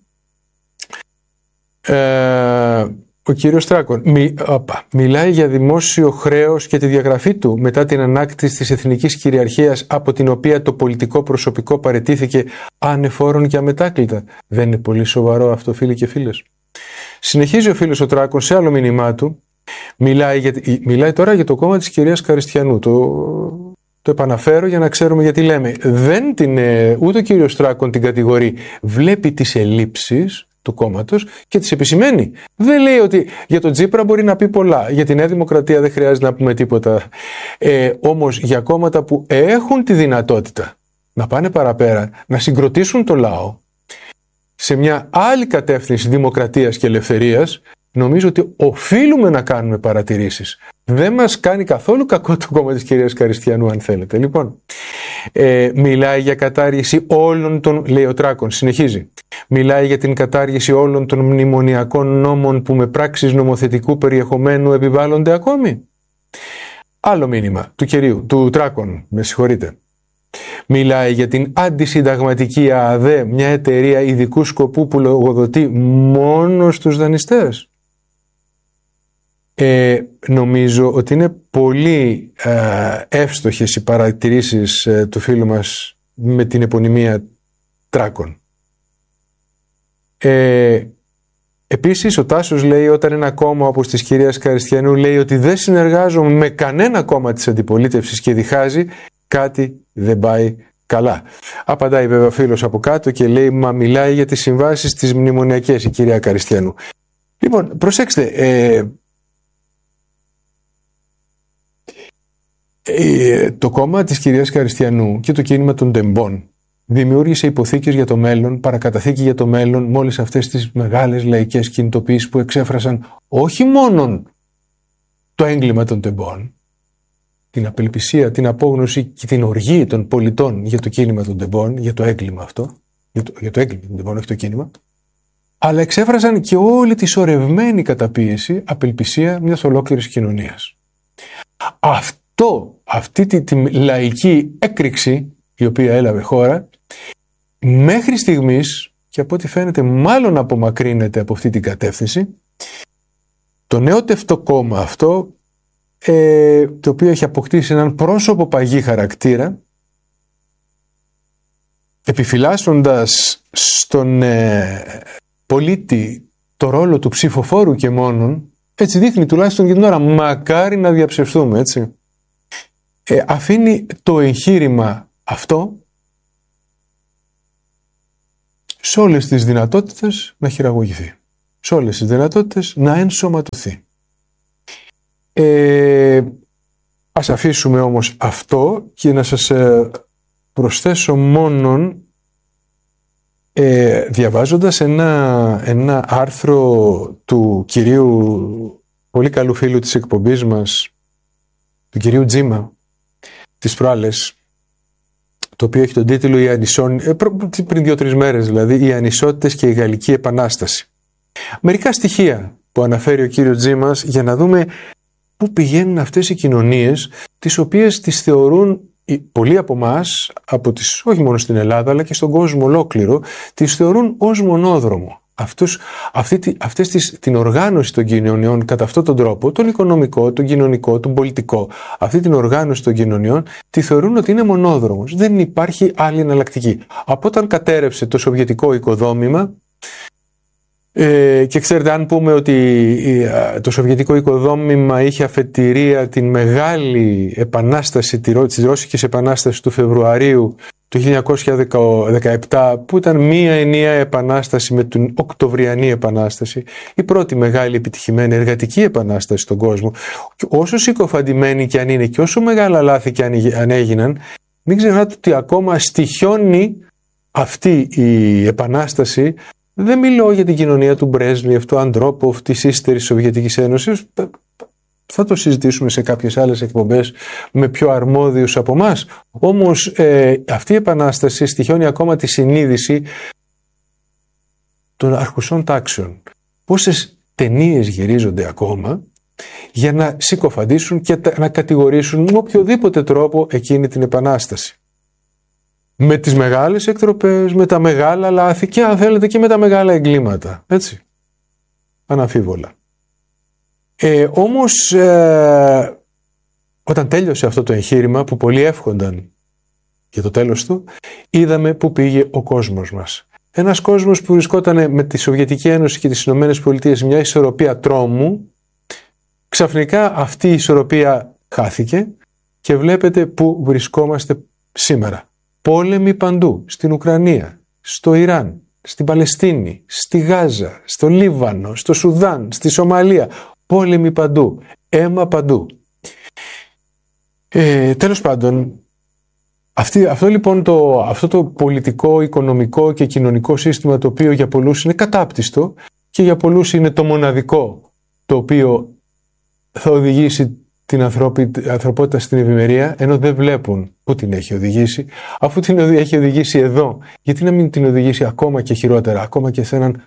Ε, ο κύριος Τράκον μι, οπα, μιλάει για δημόσιο χρέος και τη διαγραφή του μετά την ανάκτηση της εθνικής κυριαρχίας, από την οποία το πολιτικό προσωπικό παραιτήθηκε ανεφόρον και αμετάκλητα. Δεν είναι πολύ σοβαρό αυτό, φίλοι και φίλες? Συνεχίζει ο φίλος ο Τράκον σε άλλο μήνυμά του. Μιλάει, για, μιλάει τώρα για το κόμμα της κυρίας Καριστιανού. Το, το επαναφέρω για να ξέρουμε γιατί λέμε. Δεν την, ούτε ο κύριος Τράκον την κατηγορεί. Βλέπει τις ελλείψεις του κόμματος και τις επισημαίνει. Δεν λέει ότι για τον Τσίπρα μπορεί να πει πολλά. Για τη Νέα Δημοκρατία δεν χρειάζεται να πούμε τίποτα. Ε, όμως για κόμματα που έχουν τη δυνατότητα να πάνε παραπέρα, να συγκροτήσουν το λαό σε μια άλλη κατεύθυνση δημοκρατίας και ελευθερίας, νομίζω ότι οφείλουμε να κάνουμε παρατηρήσεις. Δεν μας κάνει καθόλου κακό το κόμμα της κυρίας Καριστιανού, αν θέλετε. Λοιπόν, ε, μιλάει για κατάργηση όλων των, λέει ο Τράκον, συνεχίζει, μιλάει για την κατάργηση όλων των μνημονιακών νόμων που με πράξεις νομοθετικού περιεχομένου επιβάλλονται ακόμη. Άλλο μήνυμα του κυρίου, του Τράκον, με συγχωρείτε. Μιλάει για την αντισυνταγματική ΑΔΕ, μια εταιρεία ειδικού σκοπού που λογοδοτεί μόνο στους δανειστές. Ε, νομίζω ότι είναι πολύ ε, εύστοχες οι παρατηρήσεις ε, του φίλου μας με την επωνυμία Τράκον. Ε, επίσης ο Τάσος λέει, όταν ένα κόμμα όπως της κυρίας Καριστιανού λέει ότι δεν συνεργάζομαι με κανένα κόμμα της αντιπολίτευσης και διχάζει, κάτι δεν πάει καλά. Απαντάει βέβαια φίλος από κάτω και λέει, μα μιλάει για τις συμβάσεις τις μνημονιακές η κυρία Καριστιανού. Λοιπόν, προσέξτε, ε, ε, το κόμμα της κυρίας Καριστιανού και το κίνημα των τεμπών δημιούργησε υποθήκες για το μέλλον, παρακαταθήκη για το μέλλον, με όλες αυτές τις μεγάλες λαϊκές κινητοποιήσεις που εξέφρασαν όχι μόνο το έγκλημα των τεμπών, την απελπισία, την απόγνωση και την οργή των πολιτών για το κίνημα των τεμπών, για το έγκλημα αυτό, για το, για το έγκλημα των τεμπών, όχι το κίνημα, αλλά εξέφρασαν και όλη τη σωρευμένη καταπίεση, απελπισία μιας ολόκληρης κοινωνίας. Αυτό, αυτή τη, τη λαϊκή έκρηξη η οποία έλαβε χώρα, μέχρι στιγμής, και από ό,τι φαίνεται μάλλον απομακρύνεται από αυτή την κατεύθυνση, το νεότευτο κόμμα αυτό, ε, το οποίο έχει αποκτήσει έναν πρόσωπο παγί χαρακτήρα, επιφυλάσσοντας στον ε, πολίτη το ρόλο του ψηφοφόρου και μόνον, έτσι δείχνει τουλάχιστον για την ώρα, μακάρι να διαψευστούμε, έτσι. ε, αφήνει το εγχείρημα αυτό σε όλες τις δυνατότητες να χειραγωγηθεί, σε όλες τις δυνατότητες να ενσωματωθεί. Ε, ας αφήσουμε όμως αυτό και να σας ε, προσθέσω μόνον ε, διαβάζοντας ένα, ένα άρθρο του κυρίου, πολύ καλού φίλου της εκπομπής μας, του κυρίου Τζίμα, τις προάλλες, το οποίο έχει τον τίτλο «Οι ανισόν... ε, πριν δύο-τρεις μέρες δηλαδή, «Οι ανισότητες και η Γαλλική Επανάσταση». Μερικά στοιχεία που αναφέρει ο κύριος Τζίμας για να δούμε πού πηγαίνουν αυτές οι κοινωνίες, τις οποίες τις θεωρούν πολλοί από εμάς, από τις, όχι μόνο στην Ελλάδα αλλά και στον κόσμο ολόκληρο, τις θεωρούν ως μονόδρομο. Αυτούς, αυτή, αυτές τις, την οργάνωση των κοινωνιών κατά αυτόν τον τρόπο, τον οικονομικό, τον κοινωνικό, τον πολιτικό, αυτή την οργάνωση των κοινωνιών τη θεωρούν ότι είναι μονόδρομος. Δεν υπάρχει άλλη εναλλακτική. Από όταν κατέρευσε το σοβιετικό οικοδόμημα, ε, και ξέρετε, αν πούμε ότι το σοβιετικό οικοδόμημα είχε αφετηρία την μεγάλη επανάσταση, τη Ρώσικης Επανάσταση του Φεβρουαρίου του χίλια εννιακόσια δεκαεπτά, που ήταν μία ενιαία επανάσταση με την Οκτωβριανή Επανάσταση, η πρώτη μεγάλη επιτυχημένη εργατική επανάσταση στον κόσμο. Και όσο συκοφαντημένη και αν είναι και όσο μεγάλα λάθη και αν έγιναν, μην ξεχνάτε ότι ακόμα στοιχιώνει αυτή η επανάσταση. Δεν μιλώ για την κοινωνία του Μπρέσνιεφ, του Αντρόποφ, της ύστερης Σοβιετικής Ένωσης. Θα το συζητήσουμε σε κάποιες άλλες εκπομπές με πιο αρμόδιους από εμάς. Όμως ε, αυτή η επανάσταση στοιχιώνει ακόμα τη συνείδηση των αρχουσών τάξεων. Πόσες ταινίες γυρίζονται ακόμα για να συκοφαντήσουν και να κατηγορήσουν με οποιοδήποτε τρόπο εκείνη την επανάσταση. Με τις μεγάλες εκτροπές, με τα μεγάλα λάθη και αν θέλετε και με τα μεγάλα εγκλήματα. Έτσι. Αναμφίβολα. Ε, όμως ε, όταν τέλειωσε αυτό το εγχείρημα που πολλοί εύχονταν για το τέλος του, είδαμε που πήγε ο κόσμος μας. Ένας κόσμος που βρισκόταν με τη Σοβιετική Ένωση και τις Ηνωμένες Πολιτείες μια ισορροπία τρόμου, ξαφνικά αυτή η ισορροπία χάθηκε και βλέπετε που βρισκόμαστε σήμερα. Πόλεμοι παντού, στην Ουκρανία, στο Ιράν, στην Παλαιστίνη, στη Γάζα, στο Λίβανο, στο Σουδάν, στη Σομαλία. Πόλεμοι παντού, αίμα παντού. Ε, τέλος πάντων, αυτή, αυτό λοιπόν το, αυτό το πολιτικό, οικονομικό και κοινωνικό σύστημα, το οποίο για πολλούς είναι κατάπτυστο και για πολλούς είναι το μοναδικό το οποίο θα οδηγήσει την ανθρωπότητα στην ευημερία, ενώ δεν βλέπουν πού την έχει οδηγήσει, αφού την έχει οδηγήσει εδώ, γιατί να μην την οδηγήσει ακόμα και χειρότερα, ακόμα και σε έναν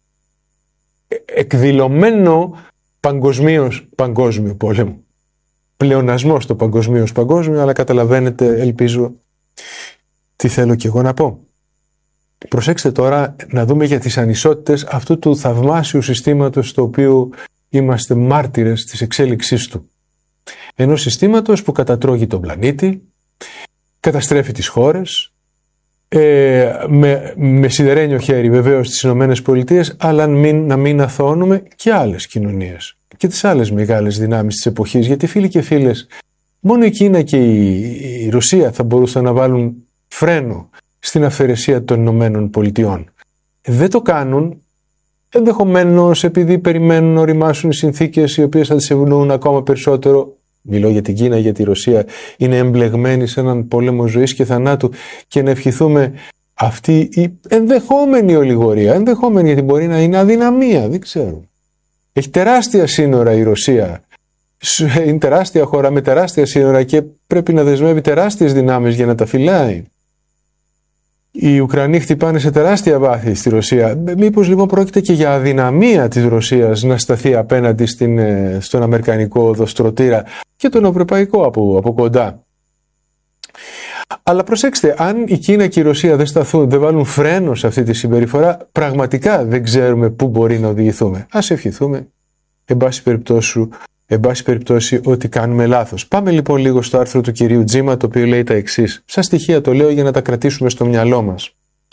εκδηλωμένο παγκοσμίως παγκόσμιο πόλεμο. Πλεονασμό στο παγκοσμίως παγκόσμιο, αλλά καταλαβαίνετε, ελπίζω, τι θέλω και εγώ να πω. Προσέξτε τώρα να δούμε για τις ανισότητες αυτού του θαυμάσιου συστήματος στο οποίο είμαστε μάρτυρες της εξέλιξής του. Ενός συστήματος που κατατρώγει τον πλανήτη, καταστρέφει τις χώρες, ε, με, με σιδερένιο χέρι βεβαίως στις Ηνωμένες Πολιτείες, αλλά μην, να μην αθώνουμε και άλλες κοινωνίες και τις άλλες μεγάλες δυνάμεις της εποχής, γιατί φίλοι και φίλες, μόνο η Κίνα και η, η Ρωσία θα μπορούσαν να βάλουν φρένο στην αυθαιρεσία των Ηνωμένων Πολιτειών. Δεν το κάνουν, ενδεχομένως επειδή περιμένουν να οριμάσουν οι συνθήκες οι οποίες θα τις ευνοούν ακόμα περισσότερο. Μιλώ για την Κίνα, για τη Ρωσία, είναι εμπλεγμένοι σε έναν πόλεμο ζωής και θανάτου, και να ευχηθούμε αυτή η ενδεχόμενη ολιγορία, ενδεχόμενη, γιατί μπορεί να είναι αδυναμία, δεν ξέρω. Έχει τεράστια σύνορα η Ρωσία, είναι τεράστια χώρα με τεράστια σύνορα και πρέπει να δεσμεύει τεράστιες δυνάμεις για να τα φυλάει. Οι Ουκρανοί χτυπάνε σε τεράστια βάθη στη Ρωσία. Μήπως λοιπόν πρόκειται και για αδυναμία της Ρωσίας να σταθεί απέναντι στην, στον αμερικανικό οδοστρωτήρα και τον ευρωπαϊκό από, από κοντά. Αλλά προσέξτε, αν η Κίνα και η Ρωσία δεν σταθούν, δεν βάλουν φρένο σε αυτή τη συμπεριφορά, πραγματικά δεν ξέρουμε πού μπορεί να οδηγηθούμε. Ας ευχηθούμε, εν πάση περιπτώσει, εν πάση περιπτώσει, ότι κάνουμε λάθος. Πάμε λοιπόν λίγο στο άρθρο του κυρίου Τζίμα, το οποίο λέει τα εξής. Σαν στοιχεία το λέω για να τα κρατήσουμε στο μυαλό μας.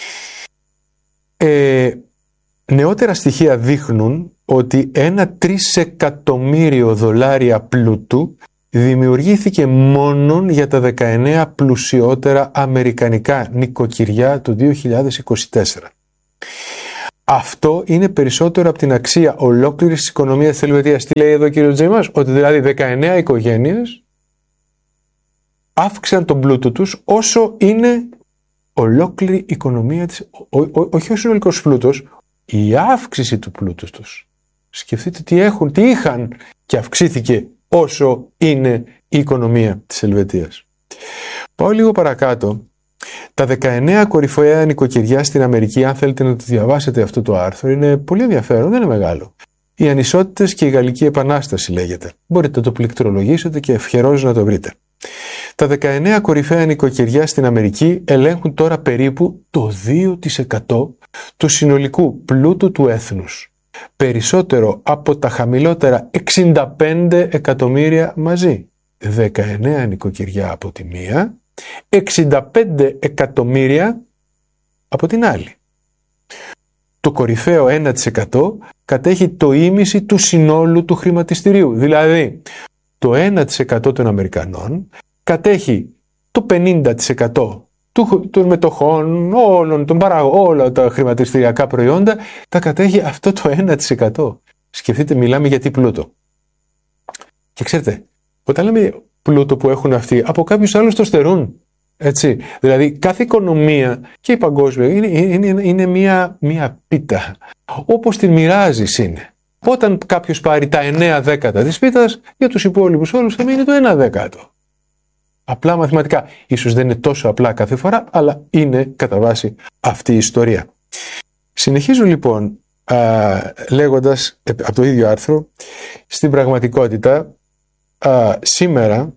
Ε, νεότερα στοιχεία δείχνουν ότι ένα τρισεκατομμύριο δολάρια πλούτου δημιουργήθηκε μόνον για τα δεκαεννέα πλουσιότερα αμερικανικά νοικοκυριά το δύο χιλιάδες είκοσι τέσσερα. Αυτό είναι περισσότερο από την αξία ολόκληρης της οικονομίας της Ελβετίας. Τι λέει εδώ ο κύριος Τζίμας? Ότι δηλαδή δεκαεννέα οικογένειες αύξησαν τον πλούτο τους όσο είναι ολόκληρη η οικονομία της, ό, ό, όχι ο συνολικός πλούτος, η αύξηση του πλούτου τους. Σκεφτείτε τι έχουν, τι είχαν και αυξήθηκε όσο είναι η οικονομία της Ελβετίας. Πάω λίγο παρακάτω. Τα δεκαεννέα κορυφαία νοικοκυριά στην Αμερική, αν θέλετε να το διαβάσετε αυτό το άρθρο, είναι πολύ ενδιαφέρον, δεν είναι μεγάλο. Οι ανισότητες και η Γαλλική Επανάσταση λέγεται. Μπορείτε να το πληκτρολογήσετε και ευχερώς να το βρείτε. Τα δεκαεννέα κορυφαία νοικοκυριά στην Αμερική ελέγχουν τώρα περίπου το δύο τοις εκατό του συνολικού πλούτου του έθνους. Περισσότερο από τα χαμηλότερα εξήντα πέντε εκατομμύρια μαζί. δεκαεννέα νοικοκυριά από τη μία, εξήντα πέντε εκατομμύρια από την άλλη. Το κορυφαίο ένα τοις εκατό κατέχει το ίμιση του συνόλου του χρηματιστηρίου. Δηλαδή, το ένα τοις εκατό των Αμερικανών κατέχει το πενήντα τοις εκατό των μετοχών, όλων των παραγωγών, όλα τα χρηματιστηριακά προϊόντα, τα κατέχει αυτό το ένα τοις εκατό. Σκεφτείτε, μιλάμε για τι πλούτο. Και ξέρετε, όταν λέμε πλούτο που έχουν αυτοί, από κάποιους άλλους το στερούν. Έτσι. Δηλαδή, κάθε οικονομία και η παγκόσμια είναι, είναι, είναι μία, μία πίτα. Όπως την μοιράζεις είναι. Όταν κάποιος πάρει τα εννέα δέκατα της πίτας, για τους υπόλοιπους όλους θα μείνει το ένα δέκατο. Απλά μαθηματικά. Ίσως δεν είναι τόσο απλά κάθε φορά, αλλά είναι κατά βάση αυτή η ιστορία. Συνεχίζω λοιπόν α, λέγοντας από το ίδιο άρθρο, στην πραγματικότητα α, σήμερα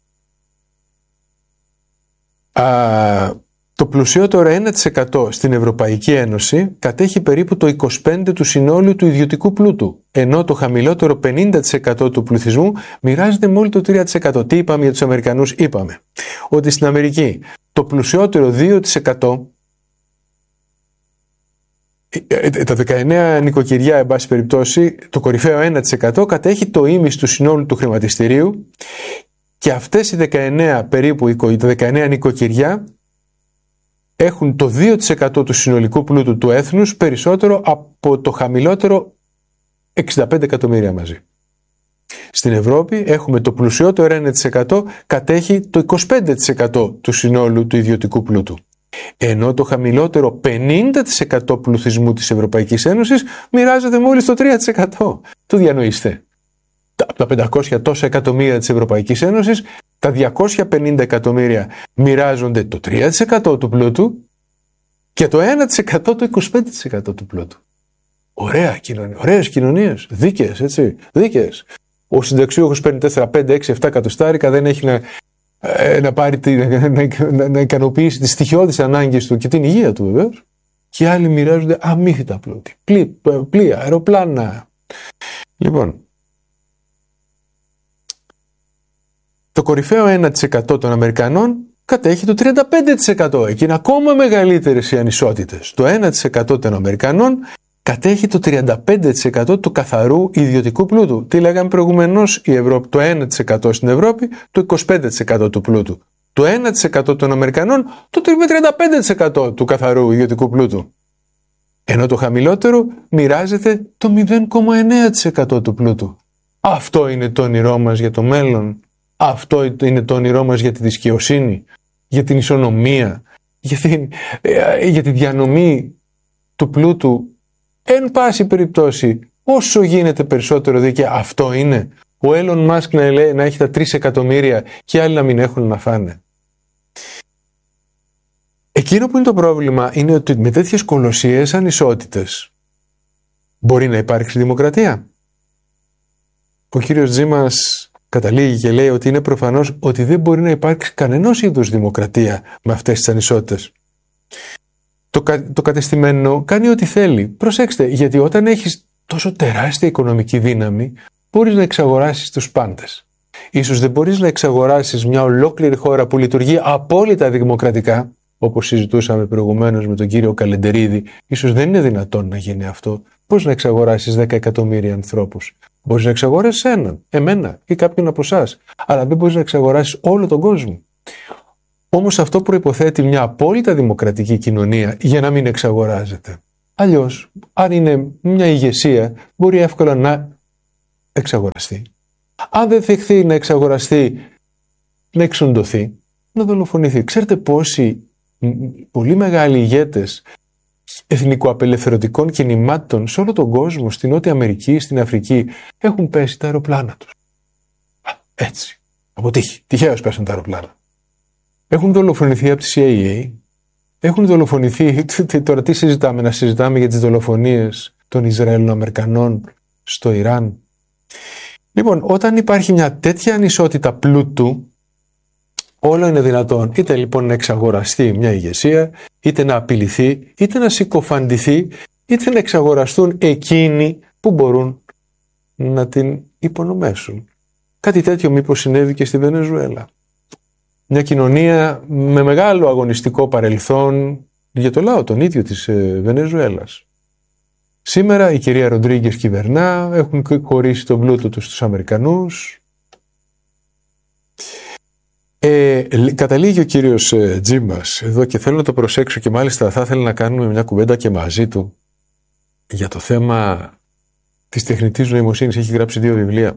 α, το πλουσιότερο ένα τοις εκατό στην Ευρωπαϊκή Ένωση κατέχει περίπου το είκοσι πέντε τοις εκατό του συνόλου του ιδιωτικού πλούτου, ενώ το χαμηλότερο πενήντα τοις εκατό του πληθυσμού μοιράζεται μόλις το τρία τοις εκατό. Τι είπαμε για τους Αμερικανούς? Είπαμε ότι στην Αμερική το πλουσιότερο δύο τοις εκατό, τα δεκαεννέα νοικοκυριά, εν πάση περιπτώσει, το κορυφαίο ένα τοις εκατό κατέχει το ίμιση του συνόλου του χρηματιστηρίου, και αυτές οι δεκαεννέα περίπου, τα δεκαεννέα νοικοκυριά έχουν το δύο τοις εκατό του συνολικού πλούτου του έθνους, περισσότερο από το χαμηλότερο εξήντα πέντε εκατομμύρια μαζί. Στην Ευρώπη έχουμε το πλουσιότερο ένα τοις εκατό κατέχει το είκοσι πέντε τοις εκατό του συνόλου του ιδιωτικού πλούτου. Ενώ το χαμηλότερο πενήντα τοις εκατό πληθυσμού της Ευρωπαϊκής Ένωσης μοιράζεται μόλις το τρία τοις εκατό. Το διανοείστε. Από τα πεντακόσια τόσα εκατομμύρια της Ευρωπαϊκής Ένωσης, τα διακόσια πενήντα εκατομμύρια μοιράζονται το τρία τοις εκατό του πλούτου και το ένα τοις εκατό το είκοσι πέντε τοις εκατό του πλούτου. Ωραία κοινωνία, ωραίες κοινωνίες, δίκαιες, έτσι, δίκαιες. Ο συνταξιούχος παίρνει τέσσερα, πέντε, έξι, επτά εκατοστάρικα, δεν έχει να, να, πάρει, να, να, να ικανοποιήσει τις στοιχειώδεις ανάγκες του και την υγεία του βεβαίως. Και άλλοι μοιράζονται αμύθιτα πλούτη, πλοία, πλοία, αεροπλάνα. Λοιπόν, το κορυφαίο ένα τοις εκατό των Αμερικανών κατέχει το τριάντα πέντε τοις εκατό. Εκεί είναι ακόμα μεγαλύτερες οι ανισότητες. Το ένα τοις εκατό των Αμερικανών κατέχει το τριάντα πέντε τοις εκατό του καθαρού ιδιωτικού πλούτου. Τι λέγαμε προηγουμένως, η Ευρώπη, το ένα τοις εκατό στην Ευρώπη, το είκοσι πέντε τοις εκατό του πλούτου. Το ένα τοις εκατό των Αμερικανών, το τριάντα πέντε τοις εκατό του καθαρού ιδιωτικού πλούτου. Ενώ το χαμηλότερο μοιράζεται το μηδέν κόμμα εννέα τοις εκατό του πλούτου. Αυτό είναι το όνειρό μας για το μέλλον. Αυτό είναι το όνειρό μας για τη δικαιοσύνη, για την ισονομία, για, την, για τη διανομή του πλούτου. Εν πάση περιπτώσει, όσο γίνεται περισσότερο δίκαια, αυτό είναι. Ο Έλλον Μάσκ να, λέει, να έχει τα τρία εκατομμύρια και άλλοι να μην έχουν να φάνε. Εκείνο που είναι το πρόβλημα είναι ότι με τέτοιες κολοσσιαίες ανισότητες μπορεί να υπάρξει δημοκρατία. Ο κύριος Τζίμας καταλήγει και λέει ότι είναι προφανώς ότι δεν μπορεί να υπάρξει κανενός είδους δημοκρατία με αυτές τις ανισότητες. Το, το κατεστημένο κάνει ό,τι θέλει. Προσέξτε, γιατί όταν έχεις τόσο τεράστια οικονομική δύναμη, μπορείς να εξαγοράσεις τους πάντες. Ίσως δεν μπορείς να εξαγοράσεις μια ολόκληρη χώρα που λειτουργεί απόλυτα δημοκρατικά, όπως συζητούσαμε προηγουμένως με τον κύριο Καλεντερίδη. Ίσως δεν είναι δυνατόν να γίνει αυτό. Πώς να εξαγοράσεις δέκα εκατομμύρια ανθρώπους? Μπορείς να εξαγοράσεις έναν, εμένα ή κάποιον από εσάς, αλλά δεν μπορείς να εξαγοράσεις όλο τον κόσμο. Όμως αυτό προϋποθέτει μια απόλυτα δημοκρατική κοινωνία για να μην εξαγοράζεται. Αλλιώς, αν είναι μια ηγεσία, μπορεί εύκολα να εξαγοραστεί. Αν δεν θυχθεί να εξαγοραστεί, να εξοντωθεί, να δολοφονηθεί. Ξέρετε πόσοι πολύ μεγάλοι ηγέτες εθνικοαπελευθερωτικών κινημάτων σε όλο τον κόσμο, στην Νότια Αμερική, στην Αφρική, έχουν πέσει τα αεροπλάνα τους. Έτσι. Από τύχη. Τυχαίως πέσαν τα αεροπλάνα. Έχουν δολοφονηθεί από τη σι άι έι. Έχουν δολοφονηθεί. Τώρα τι συζητάμε, να συζητάμε για τις δολοφονίες των Ισραηλοαμερικανών στο Ιράν. Λοιπόν, όταν υπάρχει μια τέτοια ανισότητα πλούτου, όλο είναι δυνατόν είτε λοιπόν να εξαγοραστεί μια ηγεσία, είτε να απειληθεί, είτε να συκοφαντηθεί, είτε να εξαγοραστούν εκείνοι που μπορούν να την υπονομεύσουν. Κάτι τέτοιο μήπως συνέβη και στη Βενεζουέλα. Μια κοινωνία με μεγάλο αγωνιστικό παρελθόν για το λαό τον ίδιο της Βενεζουέλας. Σήμερα η κυρία Ροντρίγκες κυβερνά, έχουν χωρίσει τον πλούτο τους στους Αμερικανούς. Ε, καταλήγει ο κύριος ε, Τζίμας εδώ και θέλω να το προσέξω και μάλιστα θα ήθελα να κάνουμε μια κουβέντα και μαζί του για το θέμα της τεχνητής νοημοσύνης. Έχει γράψει δύο βιβλία.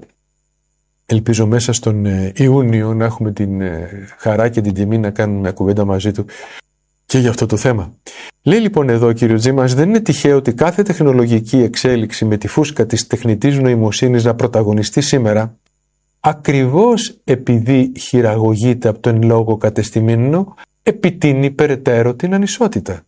Ελπίζω μέσα στον ε, Ιούνιο να έχουμε την ε, χαρά και την τιμή να κάνουμε μια κουβέντα μαζί του και για αυτό το θέμα. Λέει λοιπόν εδώ ο κύριος Τζίμας, δεν είναι τυχαίο ότι κάθε τεχνολογική εξέλιξη με τη φούσκα της τεχνητής νοημοσύνης να πρωταγωνιστεί σήμερα, ακριβώς επειδή χειραγωγείται από τον λόγο κατεστημένο, επιτείνει περαιτέρω την ανισότητα.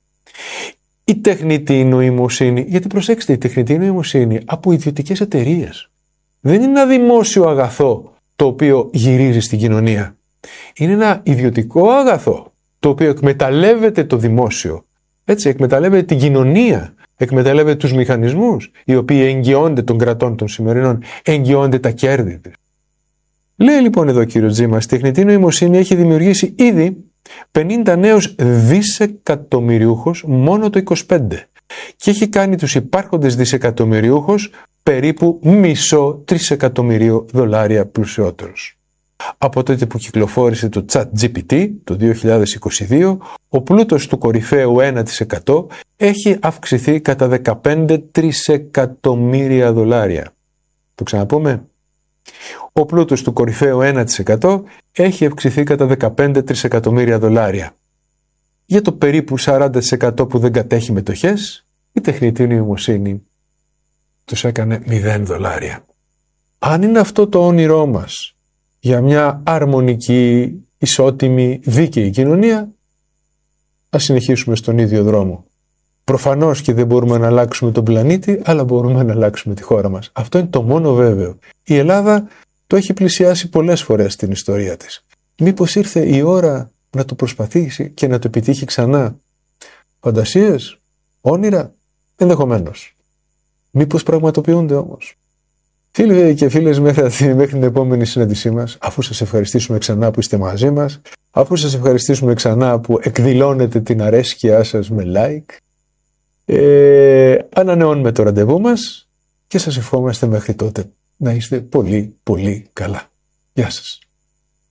Η τεχνητή νοημοσύνη, γιατί προσέξτε, η τεχνητή νοημοσύνη από ιδιωτικές εταιρείες. Δεν είναι ένα δημόσιο αγαθό το οποίο γυρίζει στην κοινωνία. Είναι ένα ιδιωτικό αγαθό το οποίο εκμεταλλεύεται το δημόσιο. Έτσι, εκμεταλλεύεται την κοινωνία, εκμεταλλεύεται τους μηχανισμούς οι οποίοι εγγυώνται των κρατών των σημερινών, εγγυώνται τα κέρδη της. Λέει λοιπόν εδώ ο κύριος Τζίμας, η τεχνητή νοημοσύνη έχει δημιουργήσει ήδη πενήντα νέους δισεκατομμυριούχους μόνο το είκοσι πέντε και έχει κάνει τους υπάρχοντες δισεκατομμυριούχους περίπου μισό τρισεκατομμυρίο δολάρια πλουσιότερους. Από τότε που κυκλοφόρησε το ChatGPT το δύο χιλιάδες είκοσι δύο, ο πλούτος του κορυφαίου ένα τοις εκατό έχει αυξηθεί κατά δεκαπέντε τρισεκατομμύρια δολάρια. Το ξαναπούμε. Ο πλούτος του κορυφαίου ένα τοις εκατό έχει αυξηθεί κατά δεκαπέντε τρισεκατομμύρια δολάρια. Για το περίπου σαράντα τοις εκατό που δεν κατέχει μετοχές, η τεχνητή νοημοσύνη τους έκανε μηδέν δολάρια. Αν είναι αυτό το όνειρό μας για μια αρμονική, ισότιμη, δίκαιη κοινωνία, ας συνεχίσουμε στον ίδιο δρόμο. Προφανώς και δεν μπορούμε να αλλάξουμε τον πλανήτη, αλλά μπορούμε να αλλάξουμε τη χώρα μας. Αυτό είναι το μόνο βέβαιο. Η Ελλάδα το έχει πλησιάσει πολλές φορές στην ιστορία της. Μήπως ήρθε η ώρα να το προσπαθήσει και να το επιτύχει ξανά? Φαντασίες, όνειρα, ενδεχομένως. Μήπως πραγματοποιούνται όμως? Φίλοι και φίλες, μέχρι, μέχρι την επόμενη συνάντησή μας, αφού σας ευχαριστήσουμε ξανά που είστε μαζί μας, αφού σας ευχαριστήσουμε ξανά που εκδηλώνετε την αρέσκειά σας με like, ε, ανανεώνουμε το ραντεβού μας και σας ευχόμαστε μέχρι τότε να είστε πολύ πολύ καλά. Γεια σας.